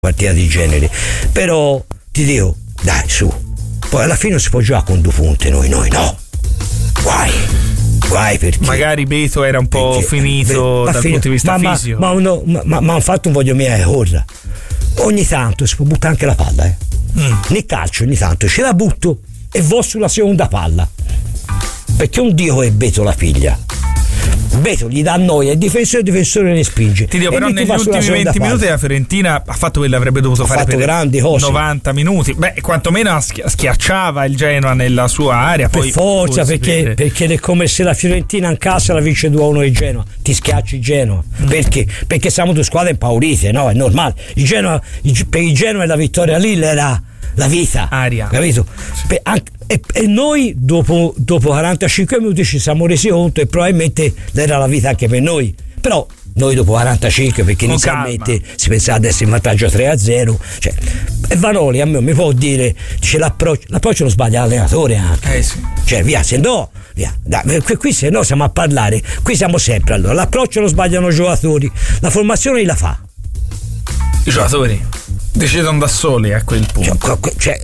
partita di genere, però ti dico, dai, su, poi alla fine non si può giocare con 2 punti, noi no, guai perché magari Beto era un po' finito dal punto di vista fisico, ma hanno fatto un voglio mia corra, ogni tanto si può buttare anche la palla, nel calcio ogni tanto ce la butto e vo sulla seconda palla, perché un dio è Beto la figlia. Beto gli dà a noi, il difensore ne spinge. Ti dico, però negli ultimi 20 minuti la Fiorentina ha fatto quello che avrebbe dovuto fare per grandi cose. 90 minuti. Beh, quantomeno schiacciava il Genoa nella sua area. Per poi forza, perché è come se la Fiorentina in casa la vince 2-1 il Genoa, ti schiacci il Genoa. Perché siamo 2 squadre impaurite, no? È normale. Per il Genoa la vittoria lì era la vita, aria, capito? Sì. E noi dopo 45 minuti ci siamo resi conto e probabilmente era la vita anche per noi, però noi dopo 45, perché inizialmente si pensava di essere in vantaggio 3-0, cioè, e Vanoli a me mi può dire l'approccio lo sbaglia l'allenatore anche, sì. Cioè via, se no qui se no siamo a parlare, qui siamo sempre, allora l'approccio lo sbagliano i giocatori, la formazione la fa i giocatori decidono da soli a quel punto,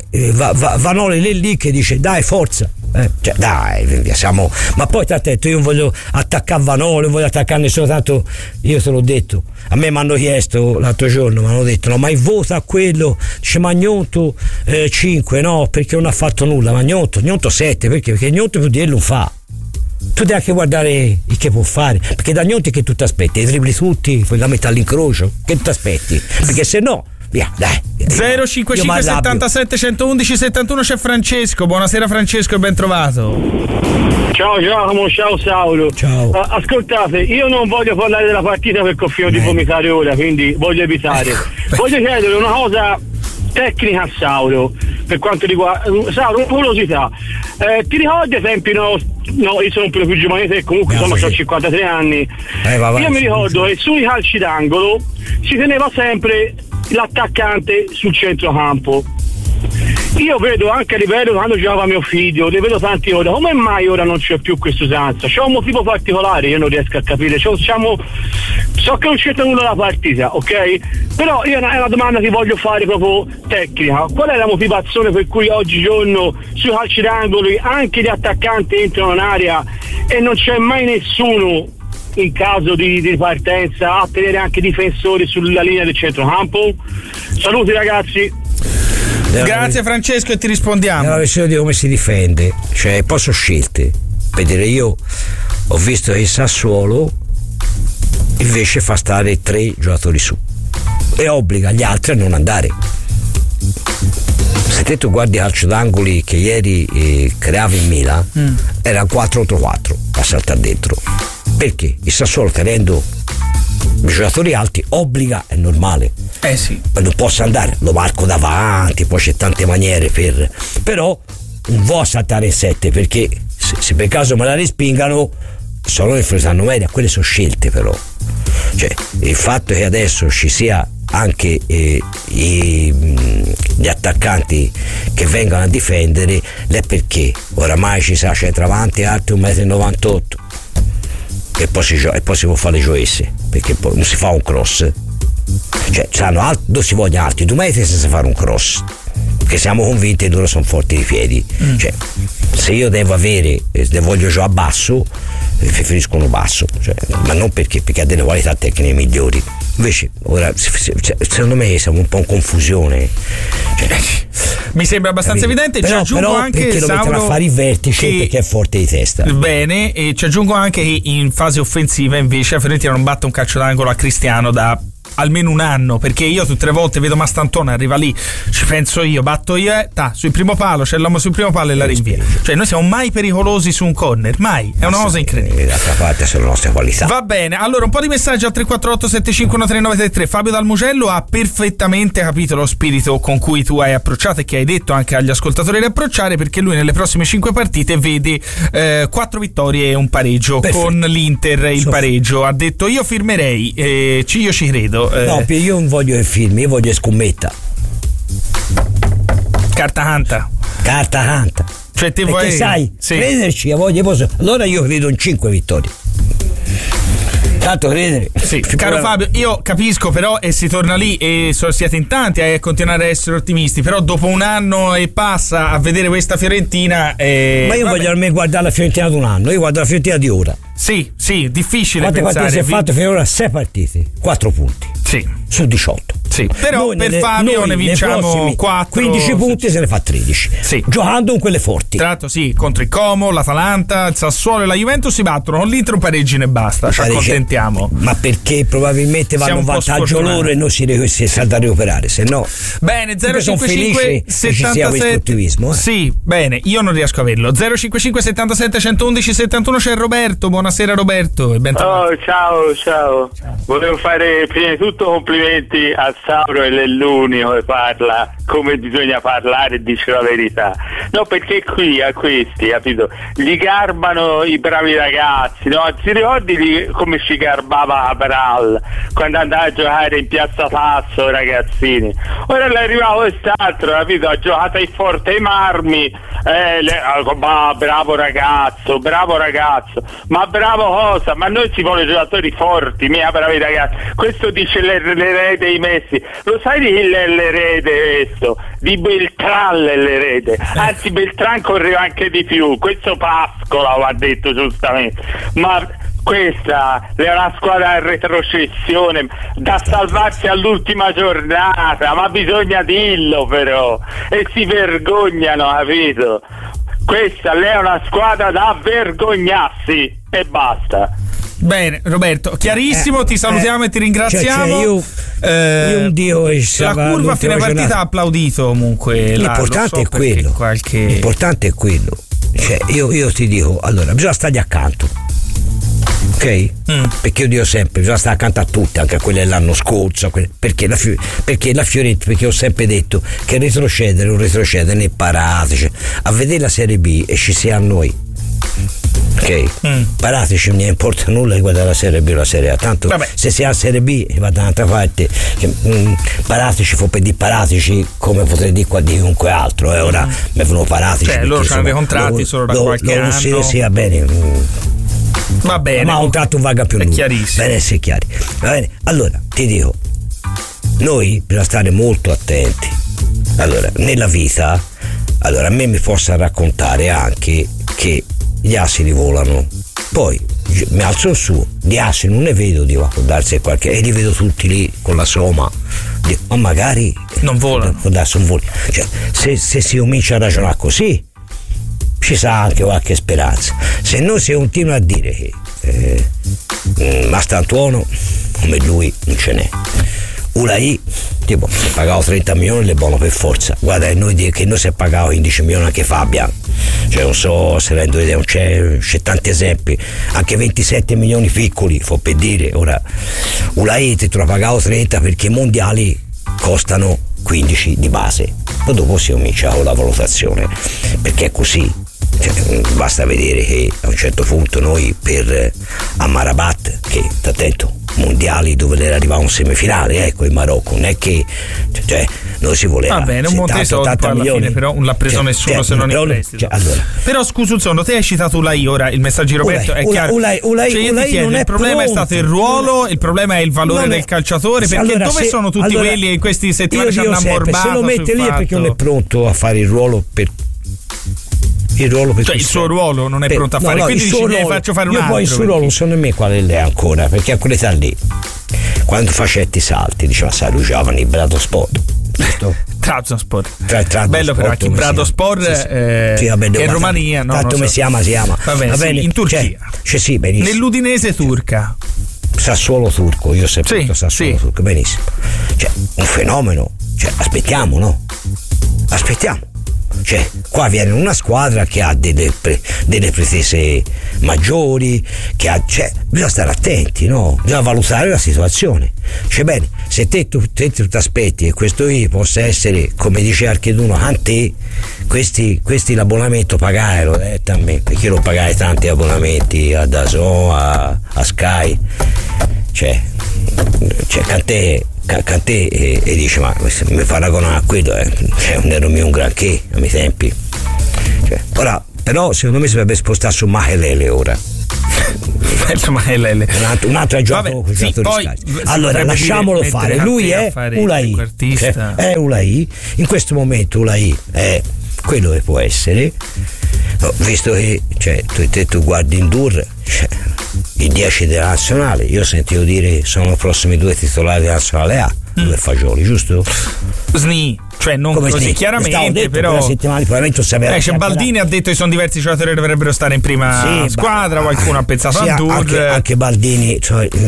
Vanoli lì che dice dai forza, dai siamo, ma poi ti attento, io non voglio attaccare Vanoli, non voglio attaccare nessuno, tanto io te l'ho detto, a me mi hanno chiesto l'altro giorno, mi hanno detto no, ma il voto a quello, dice Magnonto 5, no, perché non ha fatto nulla, Magnonto 7, perché Magnonto più di lui non fa. Tu devi anche guardare il che può fare, perché da Gnonti che tu ti aspetti, i tripli tutti, poi la metà all'incrocio, che ti aspetti, perché se no via, dai. 055 77 111 71 c'è Francesco. Buonasera Francesco e ben trovato. Ciao Giacomo, ciao Saulo. Ciao. Ascoltate, io non voglio parlare della partita perché ho finito di vomitare ora, quindi voglio evitare. Voglio chiedere una cosa tecnica a Saulo, per quanto riguarda Saulo, una curiosità. Ti ricordi ai tempi, no, io sono un po' più giovane di te, comunque insomma ho 53 anni. Io mi ricordo che sui calci d'angolo si teneva sempre l'attaccante sul centrocampo. Io vedo anche a livello quando giocava mio figlio, ne vedo tanti ora, come mai ora non c'è più questa usanza? C'è un motivo particolare, io non riesco a capire, so che non c'entra nulla la partita, ok? Però io è una domanda che voglio fare proprio tecnica, qual è la motivazione per cui oggigiorno sui calci d'angolo anche gli attaccanti entrano in area e non c'è mai nessuno in caso di ripartenza a tenere anche i difensori sulla linea del centrocampo? Saluti ragazzi. Grazie Francesco e ti rispondiamo. È una questione di come si difende, cioè poi sono scelte. Per dire, io ho visto che il Sassuolo invece fa stare 3 giocatori su e obbliga gli altri a non andare. Se te tu guardi calcio d'angoli che ieri creava in Milan, era 4-4 a saltare dentro, perché il Sassuolo tenendo i giocatori alti obbliga, è normale, sì, ma non posso andare, lo marco davanti, poi c'è tante maniere però non vuoi saltare in 7, perché se per caso me la respingano sono in fresanno media, quelle sono scelte. Però cioè il fatto che adesso ci sia anche gli attaccanti che vengono a difendere è perché oramai ci sa centravanti alti 1,98 m e poi si può fare le gioesse, perché poi non si fa un cross, cioè saranno alti, dove si vogliono alti 2 metri senza fare un cross, perché siamo convinti che loro sono forti di piedi. Cioè se io voglio giocare a basso, preferisco uno basso, cioè, ma non perché ha delle qualità tecniche migliori. Invece ora secondo me siamo un po' in confusione, cioè, mi sembra abbastanza evidente. Ci aggiungo anche perché lo mettono a fare il vertice perché è forte di testa. Bene, e ci aggiungo anche che in fase offensiva invece la Fiorentina non batte un calcio d'angolo a Cristiano da almeno un anno, perché io tutte le volte vedo Mastantone arriva lì, ci penso io, batto io sul primo palo, c'è l'uomo sul primo palo e la rinvia. Cioè noi siamo mai pericolosi su un corner, mai, è una cosa incredibile. D'altra parte sono le nostre qualità. Va bene, allora un po' di messaggi al 348 751 3933. Fabio Dal Mugello ha perfettamente capito lo spirito con cui tu hai approcciato e che hai detto anche agli ascoltatori di approcciare, perché lui nelle prossime 5 partite vede 4 vittorie e un pareggio. Perfetto. Con l'Inter il pareggio. Ha detto io firmerei, io ci credo. No, io non voglio il film, io voglio scommetta. Carta canta. Cioè te vuoi, sai, crederci, allora io credo in 5 vittorie. Tanto credere. Sì, caro Fabio, io capisco però, e si torna lì e siete in tanti a continuare a essere ottimisti, però dopo un anno e passa a vedere questa Fiorentina ma io voglio almeno guardare la Fiorentina di un anno, io guardo la Fiorentina di ora. Sì, difficile quante pensare. Quante partite si è fatto finora? 6 partite, 4 punti. Sì. Su 18. Sì, però per Fabio ne vinciamo 4. 15 punti se ne fa 13. Sì. Giocando con quelle forti. Tra l'altro sì, contro il Como, l'Atalanta, il Sassuolo e la Juventus si battono, con l'Inter un pareggino e basta, ci accontentiamo. Ma perché probabilmente vanno in vantaggio loro e non si salta a recuperare, se no. Bene, 055 77. Sì, bene, io non riesco a averlo. 055 77 111 71, c'è Roberto. Buonasera Roberto e bentornato. Ciao. Volevo fare prima di tutto complimenti a Sauro, e è l'unico che parla come bisogna parlare e dice la verità. No, perché qui a questi, capito, gli garbano i bravi ragazzi, no? Ti ricordi come ci garbava Abral quando andava a giocare in Piazza Passo, ragazzini? Ora è arrivato quest'altro, capito, ha giocato ai Forte Marmi, bravo ragazzo, ma bravo cosa? Ma noi si vuole giocatori forti, mia bravi ragazzi. Questo dice l'erede dei Messi. Lo sai di chi è l'erede questo? Di Beltran l'erede. Anzi, Beltran correva anche di più. Questo Pascola lo ha detto giustamente. Ma questa è una squadra in retrocessione da salvarsi all'ultima giornata, ma bisogna dirlo però, e si vergognano, capito? Questa è una squadra da vergognarsi e basta. Bene Roberto, chiarissimo, ti salutiamo e ti ringraziamo. Io un dio la curva a fine partita ha applaudito comunque. L'importante è quello. L'importante è quello. Cioè, io ti dico, allora, bisogna stargli accanto. Ok? Perché io dico sempre, bisogna stare accanto a tutti, anche a quelle dell'anno scorso, perché la Fiorentina, perché ho sempre detto che retrocedere non retrocede né parateci, a vedere la Serie B e ci sia a noi. Ok? Parateci, non importa nulla di guardare la Serie B o la Serie A, tanto se si ha la Serie B va da un'altra parte, parateci fu per dire parateci come potrei dire qua di chiunque altro, ora mi vengono parateci, cioè loro hanno dei contratti solo da qualche anno, sì, va bene. Va bene, ma un tratto vaga più lungo. Bene, essere chiari. Va bene, allora ti dico, noi bisogna stare molto attenti. Allora, nella vita, allora a me mi possa raccontare anche che gli asini volano, poi mi alzo su, di asini non ne vedo, dico, può darsi qualche, e li vedo tutti lì con la soma, dico, ma magari non volano, può darsi un volo. Cioè, se si comincia a ragionare così, ci sarà anche qualche speranza. Se no si continua a dire che Mastantuono come lui non ce n'è, Ulai tipo si è pagato 30 milioni le buono per forza, guarda che noi si è pagato 15 milioni anche Fabian, cioè non so se rendo idea, c'è tanti esempi, anche 27 milioni piccoli fu per dire. Ora Ulai ti ha pagato 30 perché i mondiali costano 15 di base, poi dopo si comincia con la valutazione, perché è così. Cioè, basta vedere che a un certo punto noi per Amrabat, che attento, mondiali dove era arrivato un semifinale, ecco, in Marocco, non è che cioè noi si voleva, va bene, un monte soldi alla fine, però non l'ha preso nessuno se non in prestito. Allora. Però scusa un secondo, te hai citato Ulai, ora il messaggio di Roberto è chiaro. Ulai il problema è stato il ruolo, il problema è il valore del calciatore, perché allora, dove sono tutti quelli che in questi settimane ci hanno ammorbato? Se lo mette lì è perché non è pronto a fare il ruolo per il suo ruolo non è pronto a fare, quindi dici ne faccio fare un altro. Io poi il suo ruolo non so nemmeno quale è ancora, perché a quell'età lì, quando facetti salti, diceva sai, lui giovane in Bradosport, Trabzonspor, bello però anche Bradospor che è Romania, no? Tanto mi si ama. Va bene, in Turchia, cioè sì, benissimo. Nell'Udinese turca, Sassuolo turco, io ho sempre detto Sassuolo turco, benissimo, cioè un fenomeno, cioè aspettiamo. Cioè, qua viene una squadra che ha delle pretese maggiori, che ha, cioè, bisogna stare attenti, no? Bisogna valutare la situazione. Cioè, bene, se te tu ti aspetti che questo qui possa essere, come dice Archeduno, ante, questi l'abbonamento pagarono direttamente, perché io lo pagai tanti abbonamenti a DAZN, a Sky, cioè Cantè e dice ma mi paragonano a quello, cioè, non ero mio un granché ai miei tempi, cioè, ora però secondo me si dovrebbe spostare su Makelele ora. un altro gioco. Sì, poi, allora lasciamolo fare. Lui è Ulai. È Ulai. In questo momento Ulai è quello che può essere, visto che tu guardi Ndour, i 10 della nazionale, io ho sentito dire sono i prossimi 2 titolari della nazionale A, due Fagioli, giusto? Sni, cioè non come così chiaramente, però c'è Baldini ha detto che sono diversi giocatori che dovrebbero stare in prima squadra, qualcuno ha pensato a Ndour, anche Baldini,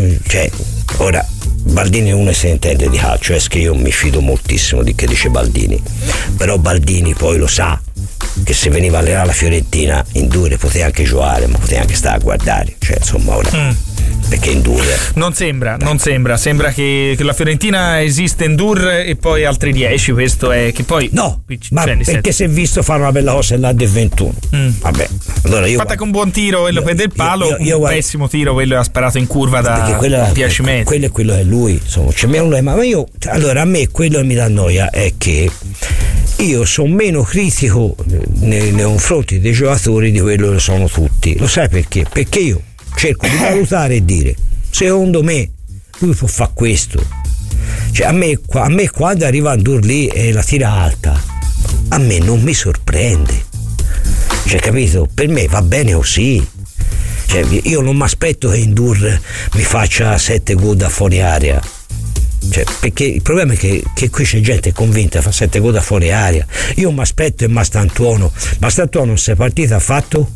ora Baldini uno se intende di calcio, è che io mi fido moltissimo di che dice Baldini, però Baldini poi lo sa che se veniva a allenare la Fiorentina Ndour poteva anche giocare, ma poteva anche stare a guardare, ora perché Ndour non sembra che la Fiorentina esiste Ndour e poi altri 10, questo è che poi perché si è visto fare una bella cosa là del 21 vabbè, allora io fatta con un buon tiro quello prende il palo, un pessimo tiro quello ha sparato in curva da 10 metri, quello è quello che lui, insomma, c'è meno problema, ma io, allora, a me quello che mi dà noia è che io sono meno critico nei confronti dei giocatori di quello che sono tutti. Lo sai perché? Perché io cerco di valutare e dire, secondo me lui può fare questo, a me quando arriva Ndour lì e la tira alta, a me non mi sorprende, capito? Per me va bene così, io non mi aspetto che Ndour mi faccia 7 gol da fuori area, perché il problema è che qui c'è gente convinta, fa 7 gol da fuori area. Io mi aspetto che Mastantuono in 6 partite ha fatto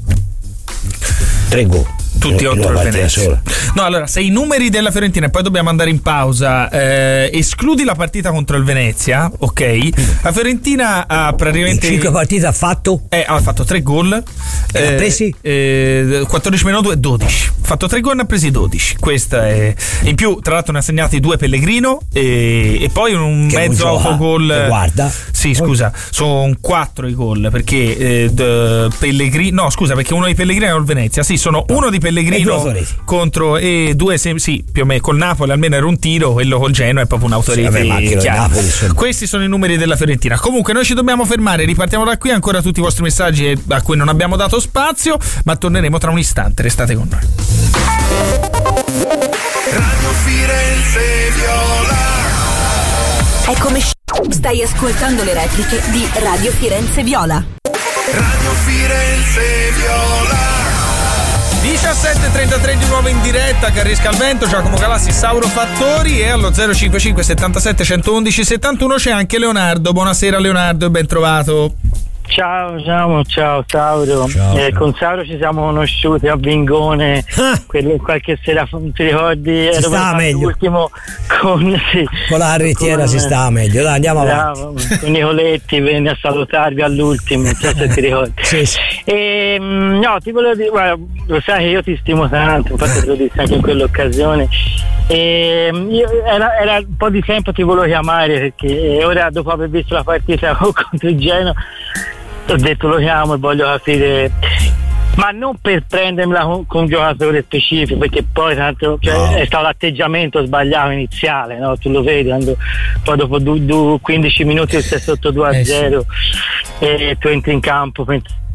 3 gol, tutti contro il Venezia. No, allora, se i numeri della Fiorentina, e poi dobbiamo andare in pausa, escludi la partita contro il Venezia, ok? La Fiorentina ha praticamente 5 partite ha fatto 3 gol, ha presi 14 meno 2 12, ha fatto 3 gol, ne ha presi 12. Questa è in più, tra l'altro ne ha segnati 2 Pellegrino e poi un che mezzo autogol, guarda, sì, scusa, sono 4 i gol, perché Pellegrino, no scusa, perché uno di Pellegrino è il Venezia, sì, sono uno di Pellegrino contro e 2 sì, più o meno col Napoli almeno era un tiro, quello col Genoa è proprio un autorete chiaro. Questi sono i numeri della Fiorentina. Comunque noi ci dobbiamo fermare, ripartiamo da qui, ancora tutti i vostri messaggi a cui non abbiamo dato spazio, ma torneremo tra un istante, restate con noi. Radio Firenze Viola. Eccomi, stai ascoltando le repliche di Radio Firenze Viola. Radio Firenze Viola. 17:33 di nuovo in diretta, Carrisca al vento, Giacomo Galassi, Sauro Fattori, e allo 055 77 111 71 c'è anche Leonardo. Buonasera Leonardo e ben trovato. Ciao Sauro. Ciao. Con Sauro ci siamo conosciuti a Vingone qualche sera, ti ricordi? Si sta meglio l'ultimo con la rettiera, si sta meglio, dai, andiamo avanti. Con Nicoletti venne a salutarvi all'ultimo, non so se ti ricordi. Sì. E, no, ti volevo dire, guarda, lo sai che io ti stimo tanto, infatti te lo dissi anche in quell'occasione, e era un po' di tempo ti volevo chiamare, perché ora, dopo aver visto la partita contro il Genoa, ho detto lo chiamo e voglio capire, ma non per prendermela con un giocatore specifico, perché poi tanto è stato l'atteggiamento sbagliato iniziale, no? Tu lo vedi quando poi dopo 15 minuti sei sotto 2-0 e tu entri in campo,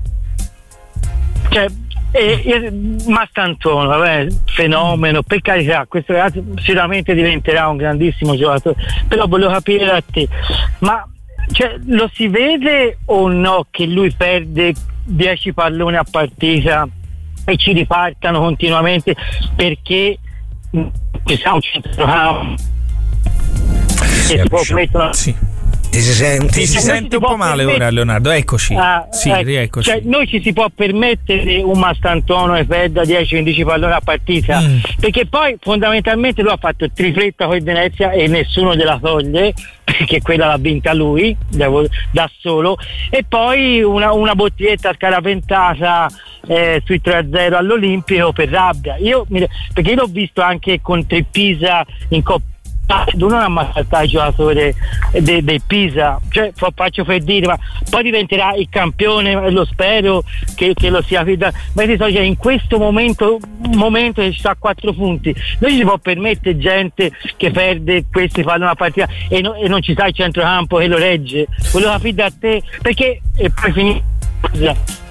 Mastantuono, vabbè, fenomeno, per carità, questo ragazzo sicuramente diventerà un grandissimo giocatore, però volevo capire da te, ma lo si vede o no che lui perde 10 palloni a partita e ci ripartano continuamente perché ci sta un centrocampo che si può mettere? Sì. Ti si sente un po' male ora, Leonardo, eccoci. Rieccoci. Noi ci si può permettere un Mastantuono che perda 10-15 palloni a partita, perché poi fondamentalmente lui ha fatto il tripletta con il Venezia e nessuno gliela toglie, perché quella l'ha vinta lui da solo, e poi una bottiglietta scaraventata sui 3-0 all'Olimpico per rabbia. Perché io l'ho visto anche contro il Pisa in Coppa, non ha maltrattato il giocatore del Pisa, faccio per dire, ma poi diventerà il campione, lo spero che lo sia, ma in questo momento che ci sta a 4 punti non ci si può permettere gente che perde questi, fanno una partita e non ci sta il centrocampo che lo regge. Volevo capire da te, perché e poi finire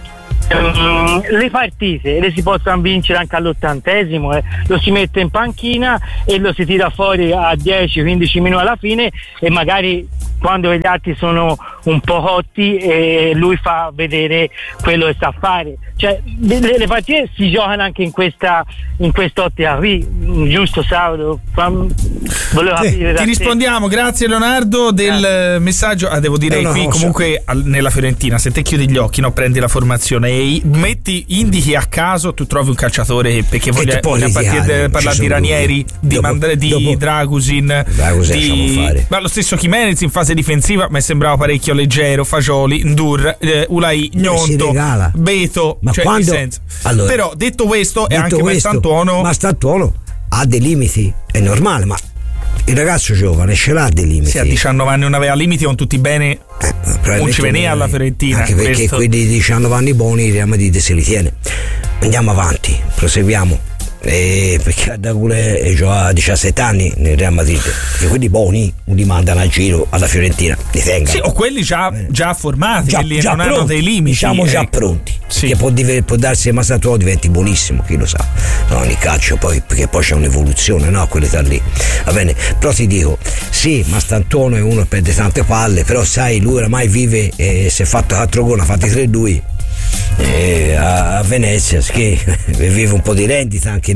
le partite le si possono vincere anche all'80°, lo si mette in panchina e lo si tira fuori a 10-15 minuti alla fine, e magari quando gli altri sono un po' cotti lui fa vedere quello che sa fare. Cioè le partite si giocano anche in quest'ottica qui, giusto Sauro? Volevo capire ti rispondiamo, grazie Leonardo del messaggio. Devo dire qui comunque nella Fiorentina, se te chiudi gli occhi, prendi la formazione e indichi a caso, tu trovi un calciatore, perché voglio parlare di Ranieri, di Dragusin, ma lo stesso Jimenez in fase difensiva mi sembrava parecchio leggero, Fagioli, Ndur, Ulai, Gnonto, Beto, ma allora, però detto questo, è anche Mastantuono ha dei limiti, è normale, ma il ragazzo giovane ce l'ha dei limiti. Se a 19 anni non aveva limiti, con tutti bene non ci veniva alla Fiorentina, anche perché quelli di 19 anni buoni il Real Madrid se li tiene. Andiamo avanti, proseguiamo. Perché da Gule gioca a 17 anni nel Real Madrid, perché quelli buoni li mandano a giro alla Fiorentina, li tengano. Sì, o quelli già formati, quelli già non pronti, hanno dei limiti, diciamo già pronti, sì. Che può darsi che Mastantuono diventi buonissimo, chi lo sa, no, nel calcio poi, perché poi c'è un'evoluzione, no, a quell'età lì, va bene. Però ti dico, sì, Mastantuono è uno che perde tante palle, però sai, lui oramai vive, si è fatto 4 gol, ha fatti 3 lui a Venezia, che vive un po' di rendita anche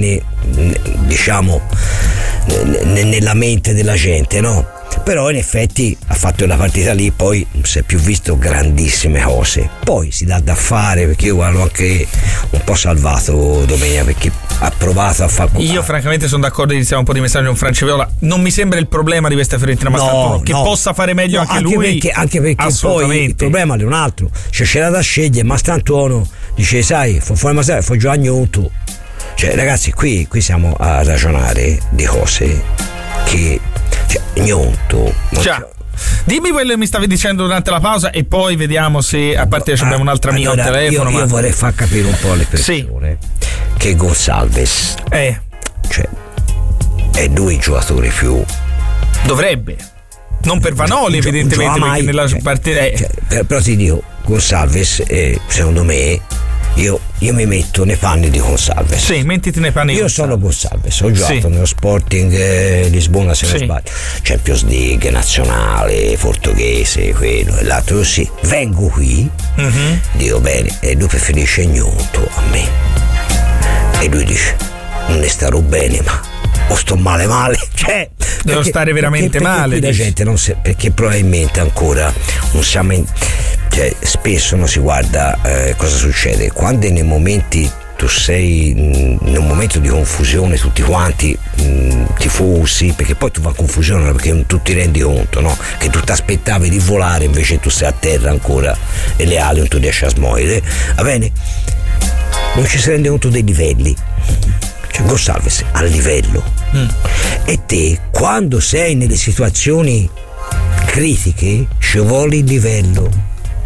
nella mente della gente, no? Però in effetti ha fatto quella partita lì, poi non si è più visto grandissime cose, poi si dà da fare, perché io l'ho anche un po' salvato domenica, perché ha provato a fare. Io francamente sono d'accordo, iniziamo un po' di messaggi con Franceviola, non mi sembra il problema di questa Fiorentina Mastantuono, che possa fare meglio anche lui, anche perché poi il problema è un altro, cioè c'era da scegliere. Mastantuono dice, sai, fu già Gnonto, cioè ragazzi, qui siamo a ragionare di cose che, cioè, Gnonto dimmi quello che mi stavi dicendo durante la pausa e poi vediamo se, a parte abbiamo un'altra amica al telefono. Io vorrei far capire un po' alle persone che Gonçalves cioè è lui il giocatore più, dovrebbe, non per Vanoli evidentemente, perché nella partita però ti dico, Gonçalves secondo me, io mi metto nei panni di Gonçalves. Sì, mettiti nei panni. Io sono Gonçalves, ho giocato nello Sporting Lisbona, se non sbaglio, Champions League, nazionale, portoghese, quello e l'altro, sì. Vengo qui, dico bene, e lui preferisce Gnonto a me. E lui dice, non ne starò bene, ma o sto male, cioè devo stare veramente male. La gente non sa, perché probabilmente ancora non siamo cioè, spesso non si guarda cosa succede quando nei momenti tu sei in un momento di confusione, tutti quanti tifosi, perché poi tu va a confusione, perché tu ti rendi conto, no? Che tu ti aspettavi di volare, invece tu sei a terra ancora e le ali non tu riesci a smuovere, va bene? Non ci si rende conto dei livelli, cioè Gonçalves a livello e te quando sei nelle situazioni critiche ci vuole il livello.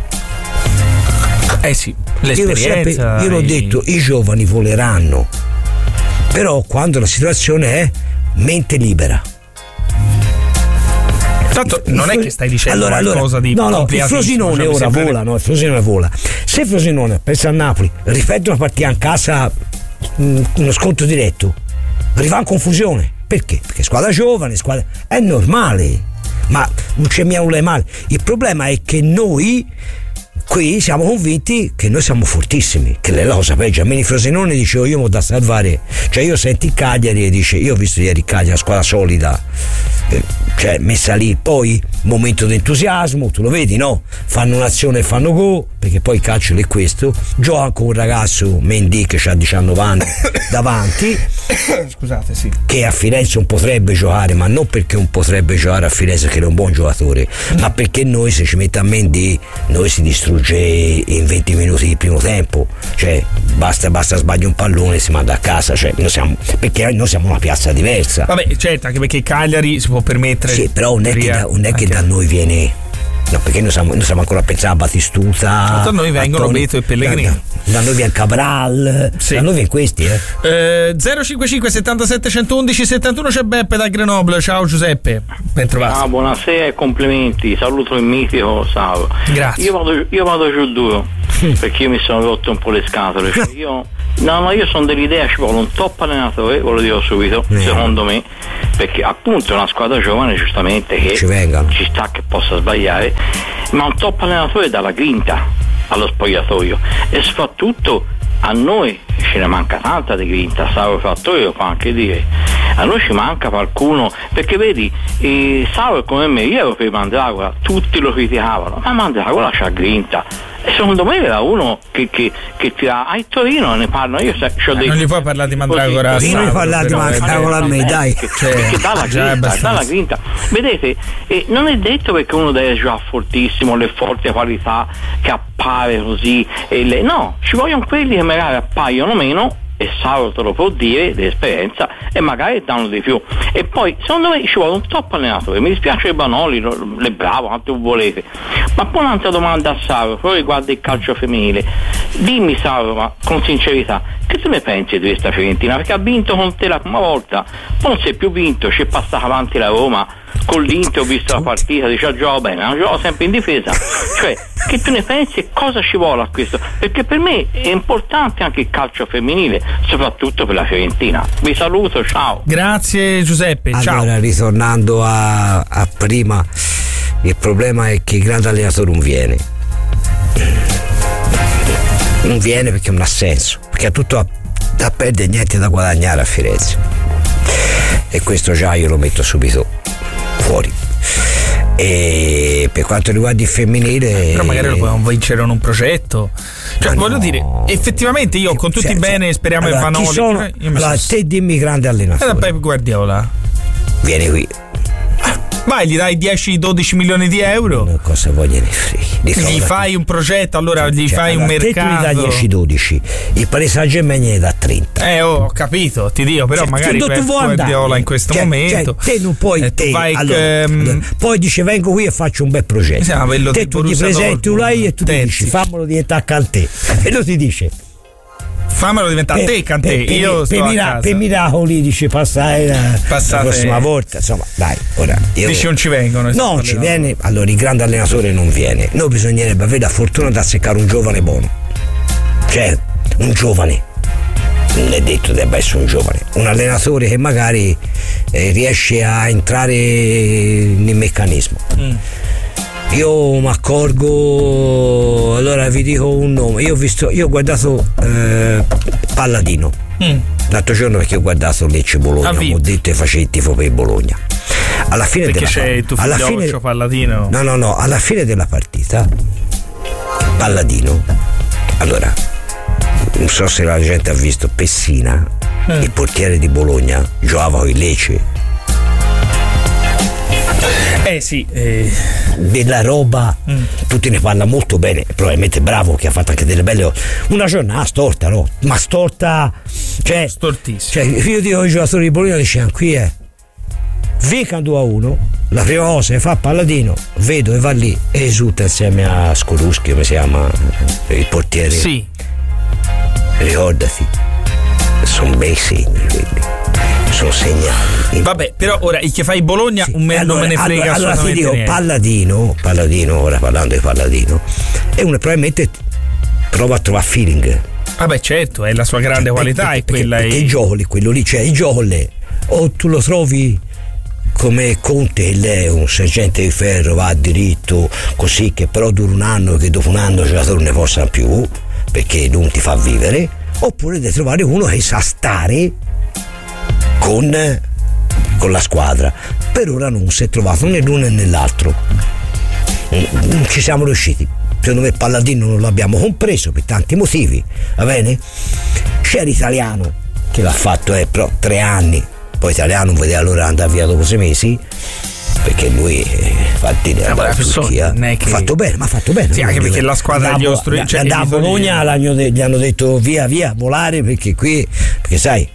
Sì, l'esperienza. Io l'ho detto, i giovani voleranno, però quando la situazione è mente libera. Tanto non è che stai dicendo qualcosa di il Frosinone ora vola, no? Il Frosinone vola. Se il Frosinone pensa a Napoli, ripete una partita in casa, uno scontro diretto, arriva in confusione. Perché? Perché squadra giovane, è normale, ma non c'è nulla di male. Il problema è che noi qui siamo convinti che noi siamo fortissimi, che è la cosa peggio. A me il Frosinone dicevo, io mo da salvare, cioè io senti Cagliari e dice, io ho visto ieri Cagliari, una squadra solida, cioè messa lì, poi momento di entusiasmo, tu lo vedi, no? Fanno un'azione e fanno gol, perché poi il calcio è questo, gioca con un ragazzo Mendy che ha 19 anni davanti, scusate, sì, che a Firenze non potrebbe giocare, ma non perché non potrebbe giocare a Firenze che è un buon giocatore, ma perché noi se ci mette a Mendy noi si distrugge in 20 minuti di primo tempo, cioè basta sbagli un pallone e si manda a casa, cioè perché noi siamo una piazza diversa. Vabbè, certo, anche perché Cagliari si può permettere. Sì, però non è che da noi viene No, perché noi siamo ancora a pensare a Batistuta. Da noi vengono Beto e Pellegrini. Da noi viene Cabral. Sì. Da noi viene questi, 055 77 111 71 c'è Beppe da Grenoble. Ciao Giuseppe, ben trovato. Buonasera e complimenti, saluto il mitico Savo. Grazie. Io vado giù duro perché io mi sono rotto un po' le scatole. Cioè io sono dell'idea ci vuole un top allenatore, ve lo dico subito, secondo me, perché appunto è una squadra giovane, giustamente, che ci sta che possa sbagliare, ma un top allenatore dà la grinta allo spogliatoio e soprattutto a noi ce ne manca tanta di grinta. Savo Fattori lo fa anche dire, a noi ci manca qualcuno, perché vedi Savo come me, io ero per Mandragola, tutti lo criticavano, ma Mandragola c'ha grinta e secondo me era uno che tira a Torino, ne parlo io, non gli puoi parlare di Mandragola, non mi parlare di Mandragola a me, dai, perché dà la grinta, vedete, non è detto perché uno deve giocare fortissimo, le forti qualità che appare così, no, ci vogliono quelli che magari appaiono meno, e Savo te lo può dire di esperienza, e magari danno di più. E poi secondo me ci vuole un top allenatore. Mi dispiace Banoli, è bravo quanto volete, ma poi un'altra domanda a Savo però riguarda il calcio femminile. Dimmi Savo, ma con sincerità, che tu ne pensi di questa Fiorentina? Perché ha vinto con te la prima volta, poi non si è più vinto, ci è passata avanti la Roma, con l'Inter ho visto la partita, dice gioca bene, ma gioca sempre in difesa. Cioè, che tu ne pensi e cosa ci vuole a questo? Perché per me è importante anche il calcio femminile, soprattutto per la Fiorentina. Vi saluto, ciao. Grazie Giuseppe, ciao. Allora, ritornando a prima, il problema è che il grande allenatore non viene perché non ha senso, perché ha tutto da perdere e niente da guadagnare a Firenze, e questo già io lo metto subito fuori. E per quanto riguarda il femminile, però magari lo possiamo vincere in un progetto, cioè voglio dire, effettivamente io con tutti bene speriamo in Vanoli. Allora, te dimmi grande allenatore. Pep Guardiola, vieni qui, vai, gli dai 10-12 milioni di euro, cosa vogliono gli fai un progetto, allora gli fai un mercato, te tu gli dai 10-12, il Paris Saint-Germain ne dà 30. Ho capito, ti dico, però magari Pep Guardiola in questo momento, te non puoi, poi dice vengo qui e faccio un bel progetto, te tu gli presenti un lei e tu ti dici fammelo diventare Kanté, e lui ti dice fammelo diventare te Kanté, io sto a casa. Per miracoli dice passate la prossima volta, insomma dai, ora dici non ci vengono, no, ci viene. Allora il grande allenatore non viene, noi bisognerebbe avere la fortuna di azzeccare un giovane buono, cioè un giovane, non è detto debba essere un giovane, un allenatore che magari riesce a entrare nel meccanismo. Io mi accorgo, allora vi dico un nome, io ho guardato Palladino l'altro giorno, perché ho guardato Lecce Bologna, ho detto e facevo il tifo per Bologna. Alla fine perché c'è il tuo figlioccio Palladino? No, alla fine della partita Palladino, allora non so se la gente ha visto Pessina, il portiere di Bologna, giocava con il Lecce. Sì, della roba, tutti ne parla molto bene, probabilmente bravo, che ha fatto anche delle belle, una giornata storta, no? Ma storta, cioè stortissimo. Cioè, io dico ai giocatori di Bologna, dicevano qui vinca 2-1, la prima cosa che fa Palladino, vedo e va lì e esulta insieme a Skorusky, come si chiama il portiere, sì, ricordati, sono bei segni quelli, sono segnali. Vabbè, però ora il che fai Bologna non me ne frega allora ti dico, Palladino, ora parlando di Palladino, è uno probabilmente prova a trovare feeling. Vabbè, certo, è la sua grande qualità, è quella. Perché i giochi, quello lì, cioè i giochi, o tu lo trovi come Conte, che lei è un sergente di ferro, va diritto così, che però dura un anno, che dopo un anno i giocatori non ne possano più perché non ti fa vivere, oppure devi trovare uno che sa stare con la squadra. Per ora non si è trovato né l'uno né l'altro, non ci siamo riusciti. Secondo me Palladino non l'abbiamo compreso per tanti motivi, va bene? C'è l'italiano che l'ha fatto però 3 anni, poi italiano non vedeva l'ora andare via dopo 6 mesi, perché lui infatti ha fatto bene, sì, anche perché la squadra gli da Bologna gli hanno detto via volare, perché qui, perché sai,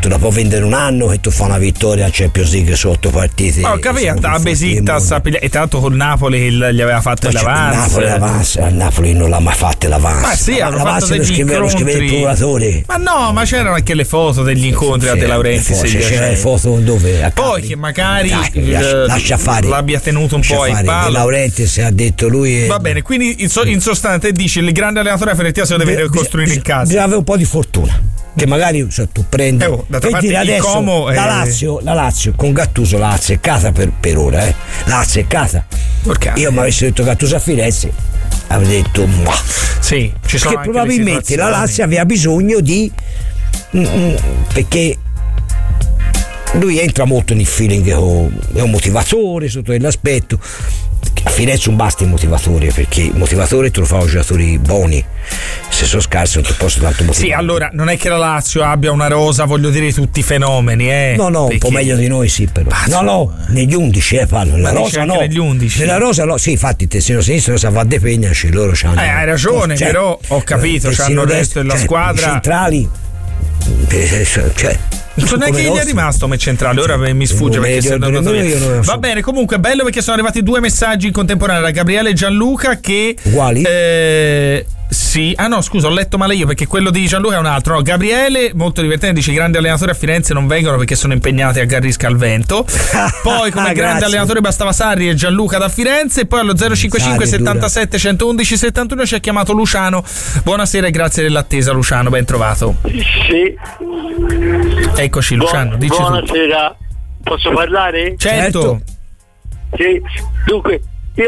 tu la puoi vendere un anno che tu fai una vittoria a Champions League su 8 partite. Capito, a Besiktas e tanto col Napoli gli aveva fatto l'avance. Al Napoli non l'ha mai fatto l'avance. Ma sì, hanno fatto degli incontri. Ma no, ma c'erano anche le foto degli incontri a De Laurentiis. C'era le foto dove? Poi che magari lascia fare, l'abbia tenuto un po' ai pali. De Laurentiis ha detto lui. Va bene, quindi in sostanza dici il grande allenatore a Fiorentina se lo deve costruire in casa. Bisogna avere un po' di fortuna. Che magari tu prendi e dire adesso Como, la Lazio con Gattuso l'ha azzeccata per ora, l'ha azzeccata. Io mi avessi detto Gattuso a Firenze, avrei detto sì, ci sono perché probabilmente la Lazio aveva bisogno di perché lui entra molto nel feeling, è un motivatore sotto quell'aspetto. A Firenze non basta il motivatore, perché il motivatore te lo fanno giocatori buoni, se sono scarsi non ti posso tanto motivare. Sì, allora non è che la Lazio abbia una rosa, voglio dire, tutti i fenomeni, no, perché... un po' meglio di noi sì, però negli 11 parlo, nella rosa no, negli 11. Nella rosa no, sì, infatti il terzino sinistro sa va De Pegna, loro c'hanno hai ragione, però ho capito, c'hanno il resto della squadra, i centrali non è che gli è rimasto come centrale, ora mi sfugge perché va bene. Comunque bello perché sono arrivati 2 messaggi in contemporanea da Gabriele e Gianluca che uguali? Sì, no scusa, ho letto male io perché quello di Gianluca è un altro. Gabriele molto divertente, dice i grandi allenatori a Firenze non vengono perché sono impegnati a Garrisca al vento. Poi come grande allenatore bastava Sarri e Gianluca da Firenze. E poi allo 055 77 111 71 ci ha chiamato Luciano. Buonasera e grazie dell'attesa Luciano, ben trovato. Sì, eccoci Luciano, dici buonasera, posso parlare? Certo. Sì, dunque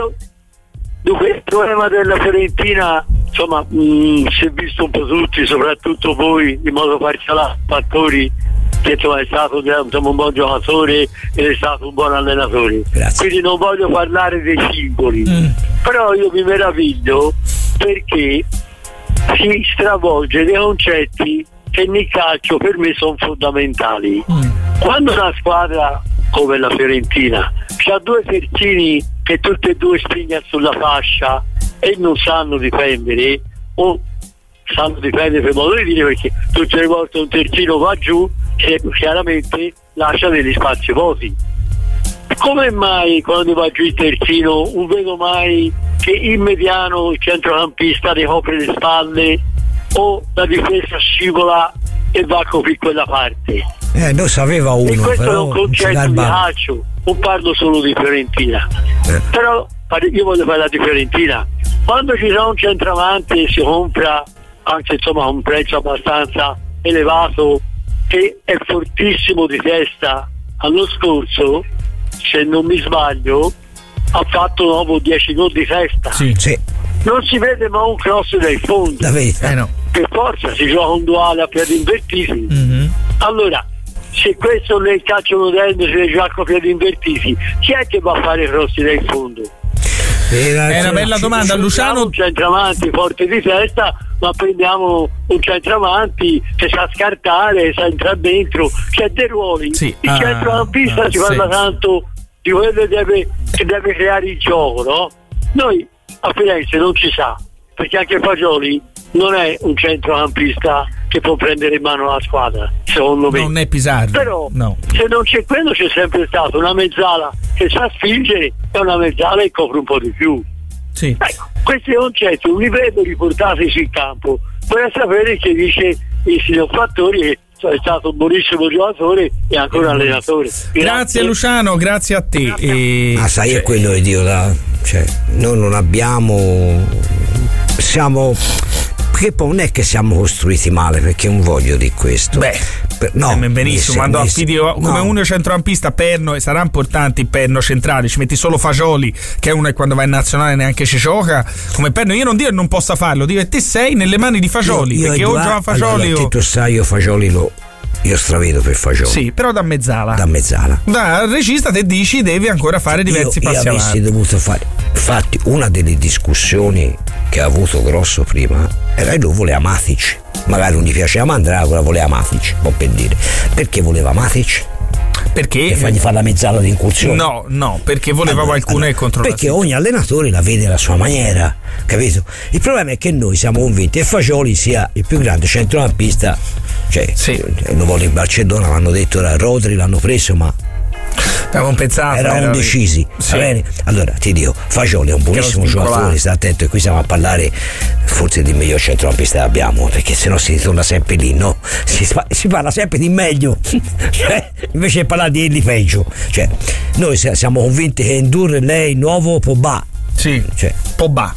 il problema della Fiorentina, insomma, si è visto un po' tutti, soprattutto voi in modo parziale, fattori che è stato un buon giocatore ed è stato un buon allenatore. Grazie. Quindi non voglio parlare dei singoli, però io mi meraviglio perché si stravolge dei concetti che nel calcio per me sono fondamentali. Quando una squadra come la Fiorentina ha 2 terzini che tutti e 2 spingono sulla fascia e non sanno difendere, o sanno difendere per modo di dire, perché tutte le volte un terzino va giù e chiaramente lascia degli spazi vuoti. Come mai quando va giù il terzino non vedo mai che il mediano, il centrocampista ricopre le spalle o la difesa scivola e va a coprire quella parte? Noi sapeva uno, e questo però è un concetto di calcio, non parlo solo di Fiorentina, però io voglio parlare di Fiorentina. Quando ci sono un centravanti e si compra anche insomma a un prezzo abbastanza elevato che è fortissimo di testa, l'anno scorso se non mi sbaglio ha fatto dopo 10 gol di testa. Sì. Non si vede mai un cross dai fondi, no. Per forza si gioca un duale a piedi invertiti. Allora se questo nel calcio moderno si deve giocare a piedi invertiti, chi è che va a fare crossi dai fondo? È una bella domanda, Luciano. Un centravanti forte di testa, ma prendiamo un centravanti che sa scartare, sa entrare dentro, c'è dei ruoli. Il centrocampista ci parla tanto di quello che deve creare il gioco, no? Noi a Firenze non ci sa, perché anche Fagioli non è un centrocampista che può prendere in mano la squadra, secondo me. Non è Pizarro. Però se non c'è quello c'è sempre stato una mezzala che sa spingere e una mezzala che copre un po' di più. Sì. Ecco, questi concetti non li vedo riportati sul campo. Vorrei sapere che dice il signor Fattori che è stato un buonissimo giocatore e ancora allenatore. Grazie Luciano, grazie a te. Sai, è quello che dico, noi non abbiamo, perché poi non è che siamo costruiti male, perché non voglio di questo. Benissimo, andò a video come uno centrocampista perno, e sarà importante il perno centrale, ci metti solo Fagioli che è uno che quando va in nazionale neanche ci gioca come perno. Io non dico che non possa farlo, dico che te sei nelle mani di Fagioli, perché o gioca Fagioli allora, tu sai, io Fagioli io stravedo per Fagioli. Sì, però da mezzala. Da regista te dici devi ancora fare diversi passi avanti. Dovuto fare. Infatti una delle discussioni che ha avuto grosso prima era che lui voleva Matic. Magari non gli piaceva Mandragola, voleva Matic, può per dire. Perché voleva Matic? Perché? Per fargli fare la mezzala di incursione. No, perché voleva qualcuno che controlla. Perché ogni allenatore la vede alla sua maniera, capito? Il problema è che noi siamo convinti che Fagioli sia il più grande centrocampista, cioè lo vuole in Barcellona, l'hanno detto, Rodri l'hanno preso, ma erano indecisi, va bene? Allora ti dico, Fagioli è un buonissimo giocatore, sta attento, e qui stiamo a parlare forse del miglior centrocampista che abbiamo, perché sennò si ritorna sempre lì, no? Si parla sempre di meglio, cioè, invece di parlare di peggio, cioè noi siamo convinti che indurre lei nuovo Pogba, Pogba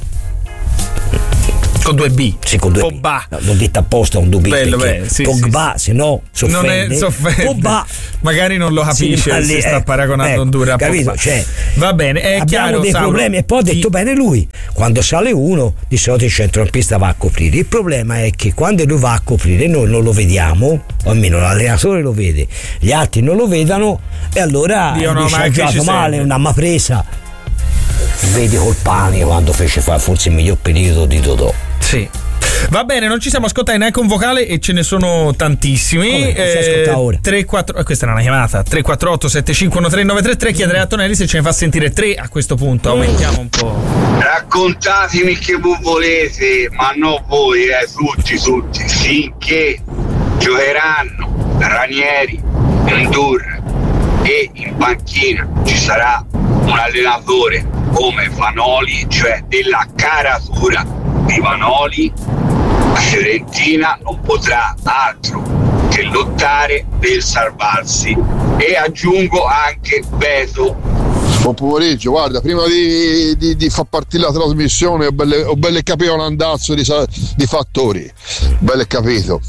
con 2B. Sì, con 2B. Pogba. L'ho detto apposta un 2B. Pogba, se no soffende. Non è soffende. Pogba magari non lo capisce, si sta paragonando Honduras. Capito? Cioè, va bene, è abbiamo chiaro, dei problemi, e poi ha detto bene lui. Quando sale uno, di solito il centrocampista va a coprire. Il problema è che quando lui va a coprire noi non lo vediamo, o almeno l'allenatore lo vede, gli altri non lo vedano, e allora ha giocato male, non ha presa. Vedi col pane quando fece fare forse il miglior periodo di Dodò. Sì. Va bene, non ci siamo ascoltati neanche un vocale e ce ne sono tantissimi. 3-4, questa era una chiamata. 348-751-3933. Chiederei a Tonelli se ce ne fa sentire 3 a questo punto. Aumentiamo un po'. Raccontatemi che voi volete, ma non voi, tutti, finché giocheranno Ranieri, Ndur, e in panchina ci sarà un allenatore come Vanoli, cioè della caratura di Vanoli, la Fiorentina non potrà altro che lottare per salvarsi. E aggiungo anche Beto. Buon pomeriggio, guarda, prima di far partire la trasmissione ho belle capito l'andazzo di Fattori, belle capito,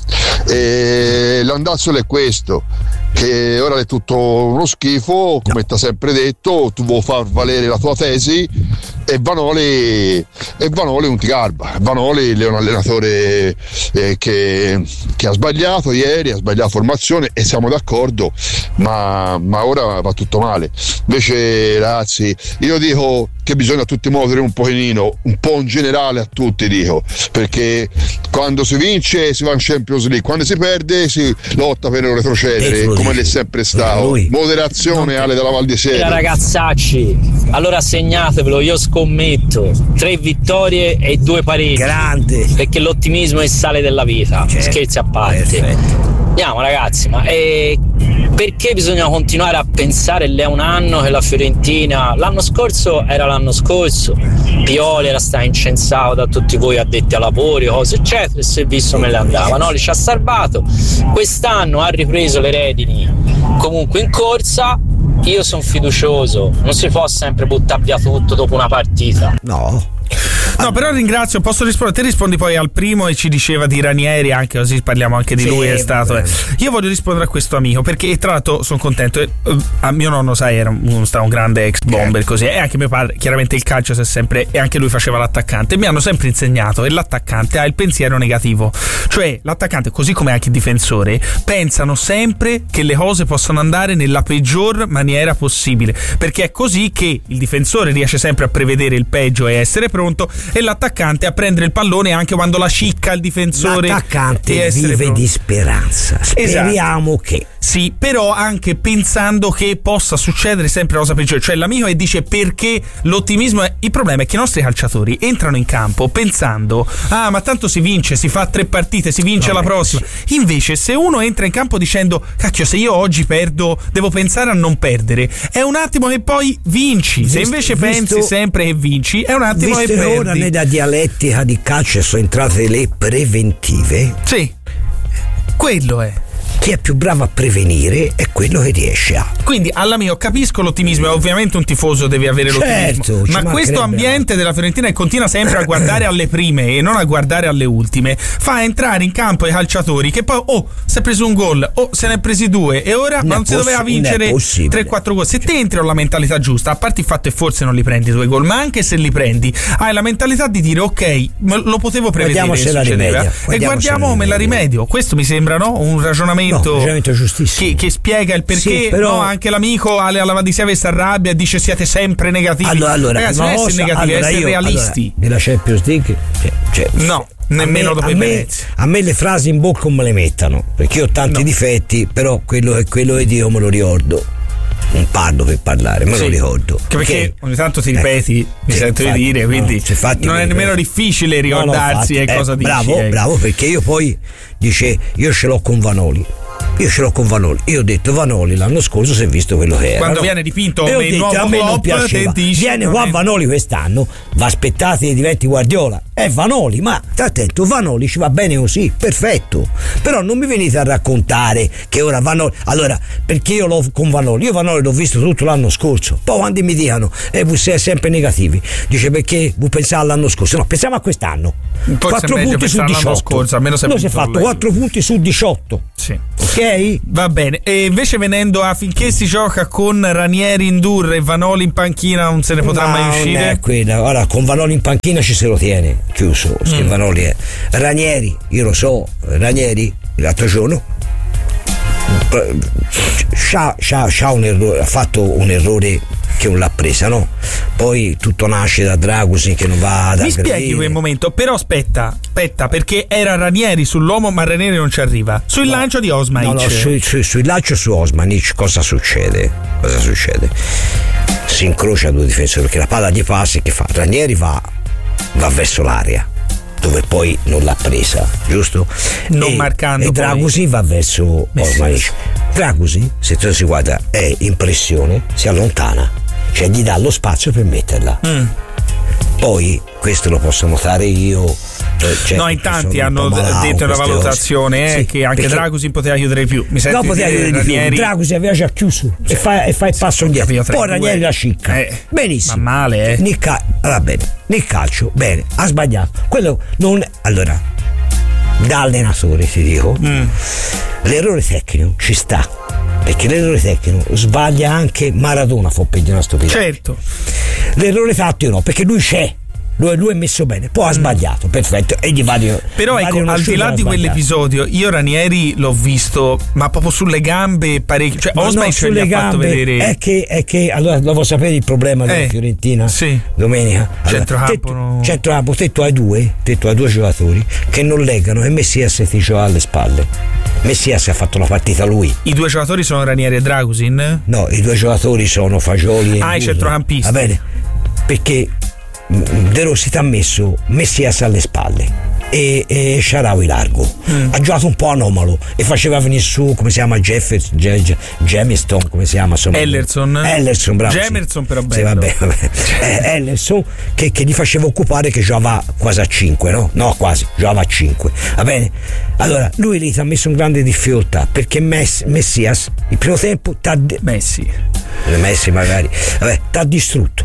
e l'andazzo è questo, che ora è tutto uno schifo, come ti ha sempre detto, tu vuoi far valere la tua tesi, e Vanoli non ti garba. Vanoli è un allenatore che ha sbagliato ieri, ha sbagliato formazione, e siamo d'accordo, ma ora va tutto male. Invece ragazzi, io dico che bisogna a tutti muovere un pochino, un po' in generale a tutti, dico, perché quando si vince si va in Champions League, quando si perde si lotta per non retrocedere, come è sempre stato. Moderazione, Ale della Val di Sera. Ragazzacci, allora segnatevelo, io scommetto 3 vittorie e 2 pareggi. Grande, perché l'ottimismo è il sale della vita. Scherzi a parte. Andiamo ragazzi, ma perché bisogna continuare a pensare è un anno che la Fiorentina, l'anno scorso era l'anno scorso, Pioli era stato incensato da tutti voi addetti ai lavori, cose eccetera, il servizio me le andava, no? Li ci ha salvato. Quest'anno ha ripreso le redini comunque in corsa. Io sono fiducioso, non si può sempre buttare via tutto dopo una partita. No, però ringrazio, posso rispondere? Te rispondi poi al primo, e ci diceva di Ranieri, anche così parliamo anche di lui, è stato. Io voglio rispondere a questo amico, perché tra l'altro sono contento. A mio nonno, sai, era un grande ex bomber, così, e anche mio padre, chiaramente il calcio si è sempre, e anche lui faceva l'attaccante. Mi hanno sempre insegnato che l'attaccante ha il pensiero negativo, cioè l'attaccante, così come anche il difensore, pensano sempre che le cose possano andare nella peggior maniera possibile, perché è così che il difensore riesce sempre a prevedere il peggio e essere pronto, e l'attaccante a prendere il pallone anche quando la scicca il difensore. L'attaccante vive di speranza. Speriamo che. Sì, però anche pensando che possa succedere sempre la cosa peggiore. Cioè l'amico che dice perché l'ottimismo è... Il problema è che i nostri calciatori entrano in campo pensando ma tanto si vince, si fa 3 partite, si vince la prossima. Sì. Invece se uno entra in campo dicendo cacchio, se io oggi perdo devo pensare a non perdere, è un attimo che poi vinci. Se invece pensi sempre che vinci, è un attimo che perdi. Ora nella dialettica di calcio sono entrate le preventive. Sì, quello è. Chi è più bravo a prevenire è quello che riesce a. Quindi all'amico capisco l'ottimismo, e ovviamente un tifoso deve avere l'ottimismo, ma questo ambiente della Fiorentina che continua sempre a guardare alle prime e non a guardare alle ultime fa entrare in campo i calciatori che poi si è preso un gol, se ne è presi 2 e ora non si doveva vincere 3-4 gol. Se te entri con la mentalità giusta, a parte il fatto che forse non li prendi 2 gol, ma anche se li prendi hai la mentalità di dire ok, lo potevo prevedere, e guardiamo come la rimedio. Questo mi sembra un ragionamento giustissimo che spiega il perché. Però anche l'amico Ale alla Vadisia si arrabbia e dice siete sempre negativi. Allora ragazzi, non essere negativi, essere realisti. Nella Champions League no, nemmeno dopo a me le frasi in bocca non me le mettano, perché io ho tanti difetti, però quello che dico me lo ricordo. non parlo per parlare, me lo ricordo. Perché ogni tanto ti ripeti, mi sento di dire, quindi non è nemmeno difficile ricordarsi cosa dici. Bravo, perché io poi dice io ce l'ho con Vanoli. Io ho detto Vanoli l'anno scorso si è visto quello che era. Quando viene dipinto il nuovo Klopp, te dici viene qua Vanoli quest'anno, va aspettati che diventi Guardiola. È Vanoli, ma sta attento, Vanoli ci va bene così, perfetto. Però non mi venite a raccontare che ora Vanoli. Allora, perché io l'ho con Vanoli? Io Vanoli l'ho visto tutto l'anno scorso. Poi quando mi dicono voi siete sempre negativi, dice perché voi pensate all'anno scorso? No, pensiamo a quest'anno. 4 punti su 18. Scorso, almeno si è fatto 4 punti su 18. Sì. Ok? Va bene. E invece venendo a finché si gioca con Ranieri in Dur e Vanoli in panchina non se ne potrà mai uscire? Non è quella. Ora con Vanoli in panchina ci se lo tiene chiuso. Vanoli è Ranieri, io lo so, Ranieri l'altro giorno c'ha un errore, ha fatto un errore che non l'ha presa, no? Poi tutto nasce da Dragusin che non va ad aggredire. Mi spieghi quel momento, però aspetta, perché era Ranieri sull'uomo, ma Ranieri non ci arriva. Sul lancio di Osmanic. No, sul lancio su Osmanic cosa succede? Si incrocia due difensori, perché la palla gli passa e che fa? Ranieri va verso l'area, dove poi non l'ha presa, giusto? Non marcando. E Dragusin va verso Osmanic. Dragusin, se tu si guarda, è in pressione, si allontana, cioè gli dà lo spazio per metterla. Poi questo lo posso notare io. In tanti hanno detto una valutazione che anche Dragusin poteva chiudere più. Mi sento poteva chiudere di più. Dragusin aveva già chiuso e fa il passo indietro. Poi Ranieri la scicca. Benissimo. Ma male, va bene. Nel calcio, bene, ha sbagliato. Quello non. Allora, da allenatore ti dico, l'errore tecnico ci sta. Perché l'errore tecnico sbaglia anche Maradona, fa peggio una stupidità. Certo. L'errore tattico no, perché lui c'è. Lui è messo bene, poi ha sbagliato, perfetto. E gli però ecco, al di là di quell'episodio, io Ranieri l'ho visto, ma proprio sulle gambe parecchio. Cioè, Osmanic ce l'ha fatto vedere. È che allora devo sapere il problema della Fiorentina domenica. Centrocampo, te tu hai due giocatori che non leggano e Messias ti gioca alle spalle. Messias ha fatto la partita lui. I due giocatori sono Ranieri e Dragusin? No, i due giocatori sono Fagioli e i centrocampisti. Va bene, perché De Rossi ti ha messo Messias alle spalle e Shaarawy largo. Ha giocato un po' anomalo e faceva venire su, come si chiama, Jameson, come si chiama, Ellerson, bravo. Jamerson, però bello. Sì, vabbè. Ellerson che gli faceva occupare, che giocava quasi a 5, no quasi, giocava a 5, va bene. Allora lui lì ti ha messo un grande difficoltà, perché Messias il primo tempo Messi magari t'ha distrutto.